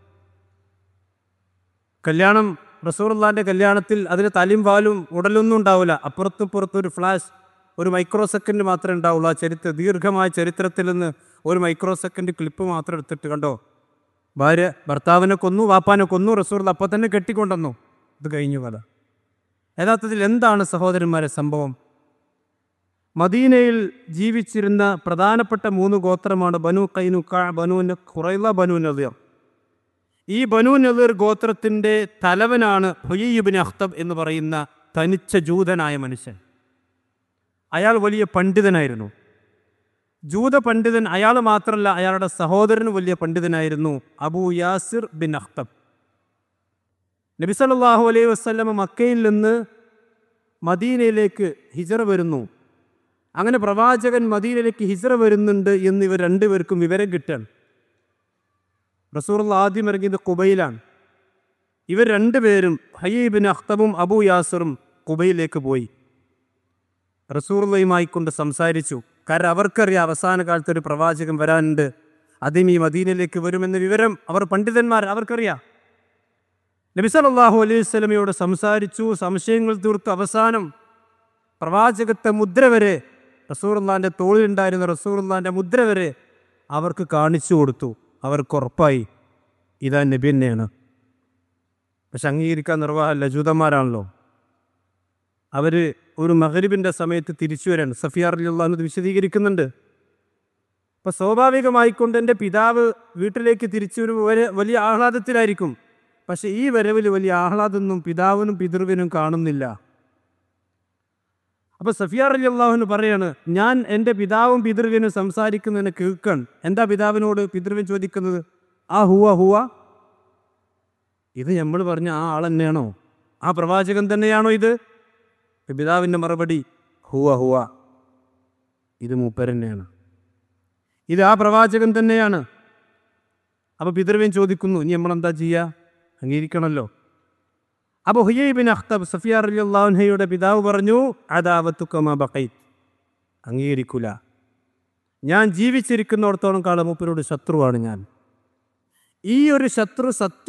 കല്യാണം, റസൂലുള്ളാഹിന്റെ കല്യാണത്തിൽ അതിന് തലയും വാലും ഉടലൊന്നും ഉണ്ടാവില്ല. അപ്പുറത്തും പുറത്തും ഒരു ഫ്ലാഷ്, ഒരു മൈക്രോ സെക്കൻഡ് മാത്രമേ ഉണ്ടാവുള്ളൂ. ആ ചരിത്ര ദീർഘമായ ചരിത്രത്തിൽ നിന്ന് ഒരു മൈക്രോ സെക്കൻഡ് ക്ലിപ്പ് മാത്രം എടുത്തിട്ട്, കണ്ടോ ഭാര്യ ഭർത്താവിനെ കൊന്നു, വാപ്പാനെ കൊന്നു, റസൂലുള്ളാഹി അപ്പോൾ തന്നെ കെട്ടിക്കൊണ്ടുവന്നു. ഇത് കഴിഞ്ഞു കഥ. യഥാർത്ഥത്തിൽ എന്താണ് സഹോദരന്മാരെ സംഭവം? മദീനയിൽ ജീവിച്ചിരുന്ന പ്രധാനപ്പെട്ട മൂന്ന് ഗോത്രമാണ് ബനു ഖൈനുഖാ, ബനു ഖുറൈള, ബനു നദീർ. ഈ ബനു നദീർ ഗോത്രത്തിൻ്റെ തലവനാണ് ഹുയൈ ഇബ്നു അഖ്തബ് എന്ന് പറയുന്ന തനിച്ച ജൂതനായ മനുഷ്യൻ. അയാൾ വലിയ പണ്ഡിതനായിരുന്നു, ജൂത പണ്ഡിതൻ. അയാൾ മാത്രമല്ല, അയാളുടെ സഹോദരന് വലിയ പണ്ഡിതനായിരുന്നു, അബൂ യാസിർ ബിൻ അഖ്തബ്. നബി സല്ലല്ലാഹു അലൈഹി വസല്ലമ മക്കയിൽ നിന്ന് മദീനയിലേക്ക് ഹിജറ വരുന്നു. അങ്ങനെ പ്രവാചകൻ മദീനയിലേക്ക് ഹിജറ വരുന്നുണ്ട് എന്ന് ഇവർ രണ്ടുപേർക്കും വിവരം കിട്ടാണ്. റസൂലുള്ളാഹി ആദ്യം ഇറങ്ങിയത് ഖുബൈലാണ്. ഇവർ രണ്ടുപേരും ഹുയൈ ഇബ്നു അഖ്തബും അബൂ യാസിറും ഖുബൈയിലേക്ക് പോയി റസൂലുള്ളാഹിയുമായി കൊണ്ട് സംസാരിച്ചു. കാരണം അവർക്കറിയാം അവസാന കാലത്ത് ഒരു പ്രവാചകൻ വരാനുണ്ട്, അതും ഈ മദീനയിലേക്ക് വരുമെന്ന വിവരം അവർ പണ്ഡിതന്മാർ അവർക്കറിയാം. നബി സല്ലല്ലാഹു അലൈഹി വസല്ലമയോട് സംസാരിച്ചു, സംശയങ്ങൾ തീർത്തു. അവസാനം പ്രവാചകത്തെ മുദ്ര വരെ, റസൂലുള്ളാഹിന്റെ തോളിലുണ്ടായിരുന്ന റസൂലുള്ളാഹിന്റെ മുദ്ര വരെ അവർക്ക് കാണിച്ചു കൊടുത്തു. അവർക്ക് ഉറപ്പായി ഇതാ നബി തന്നെയാണ്. പക്ഷെ അംഗീകരിക്കാൻ നിർവാഹമല്ല, ജൂതന്മാരാണല്ലോ. അവർ ഒരു മഗ്രിബിൻ്റെ സമയത്ത് തിരിച്ചു വരാൻ സഫിയ റളിയല്ലാഹു അൻഹ വിശദീകരിക്കുന്നുണ്ട്. അപ്പം സ്വാഭാവികമായിക്കൊണ്ട് എൻ്റെ പിതാവ് വീട്ടിലേക്ക് തിരിച്ചു വരും വലിയ ആഹ്ലാദത്തിലായിരിക്കും. പക്ഷെ ഈ വരവിൽ വലിയ ആഹ്ലാദമൊന്നും പിതാവിനും പിതൃവിനും കാണുന്നില്ല. അപ്പോൾ സഫിയ റളിയല്ലാഹു അൻഹ പറയാണ്, ഞാൻ എൻ്റെ പിതാവും പിതൃവിനും സംസാരിക്കുന്നതിനെ കേൾക്കാൻ. എന്താ പിതാവിനോട് പിതൃവിൻ ചോദിക്കുന്നത്? ആ ഹുവ ഹുവ, ഇത് നമ്മൾ പറഞ്ഞ ആ ആൾ തന്നെയാണോ? ആ പ്രവാചകൻ തന്നെയാണോ ഇത്? പിതാവിൻ്റെ മറുപടി ഹുവ ഹുവ. ഇത് മൂപ്പർ തന്നെയാണ്, ഇത് ആ പ്രവാചകൻ തന്നെയാണ്. അപ്പോൾ പിതൃവ്യൻ ചോദിക്കുന്നു, ഇനി നമ്മളെന്താ ചെയ്യുക? അംഗീകരിക്കണമല്ലോ. അപ്പോൾ ഹുയൈ ബിൻ അഖ്തബ് സഫിയ റളിയല്ലാഹു അൻഹയുടെ പിതാവ് പറഞ്ഞു, അദാവത്തുക മാ ബഖൈത്, അംഗീകരിക്കൂല. ഞാൻ ജീവിച്ചിരിക്കുന്നിടത്തോളം കാലം മൂപ്പരോട് ശത്രുവാണ് ഞാൻ. ഈ ഒരു ശത്രു സത്യ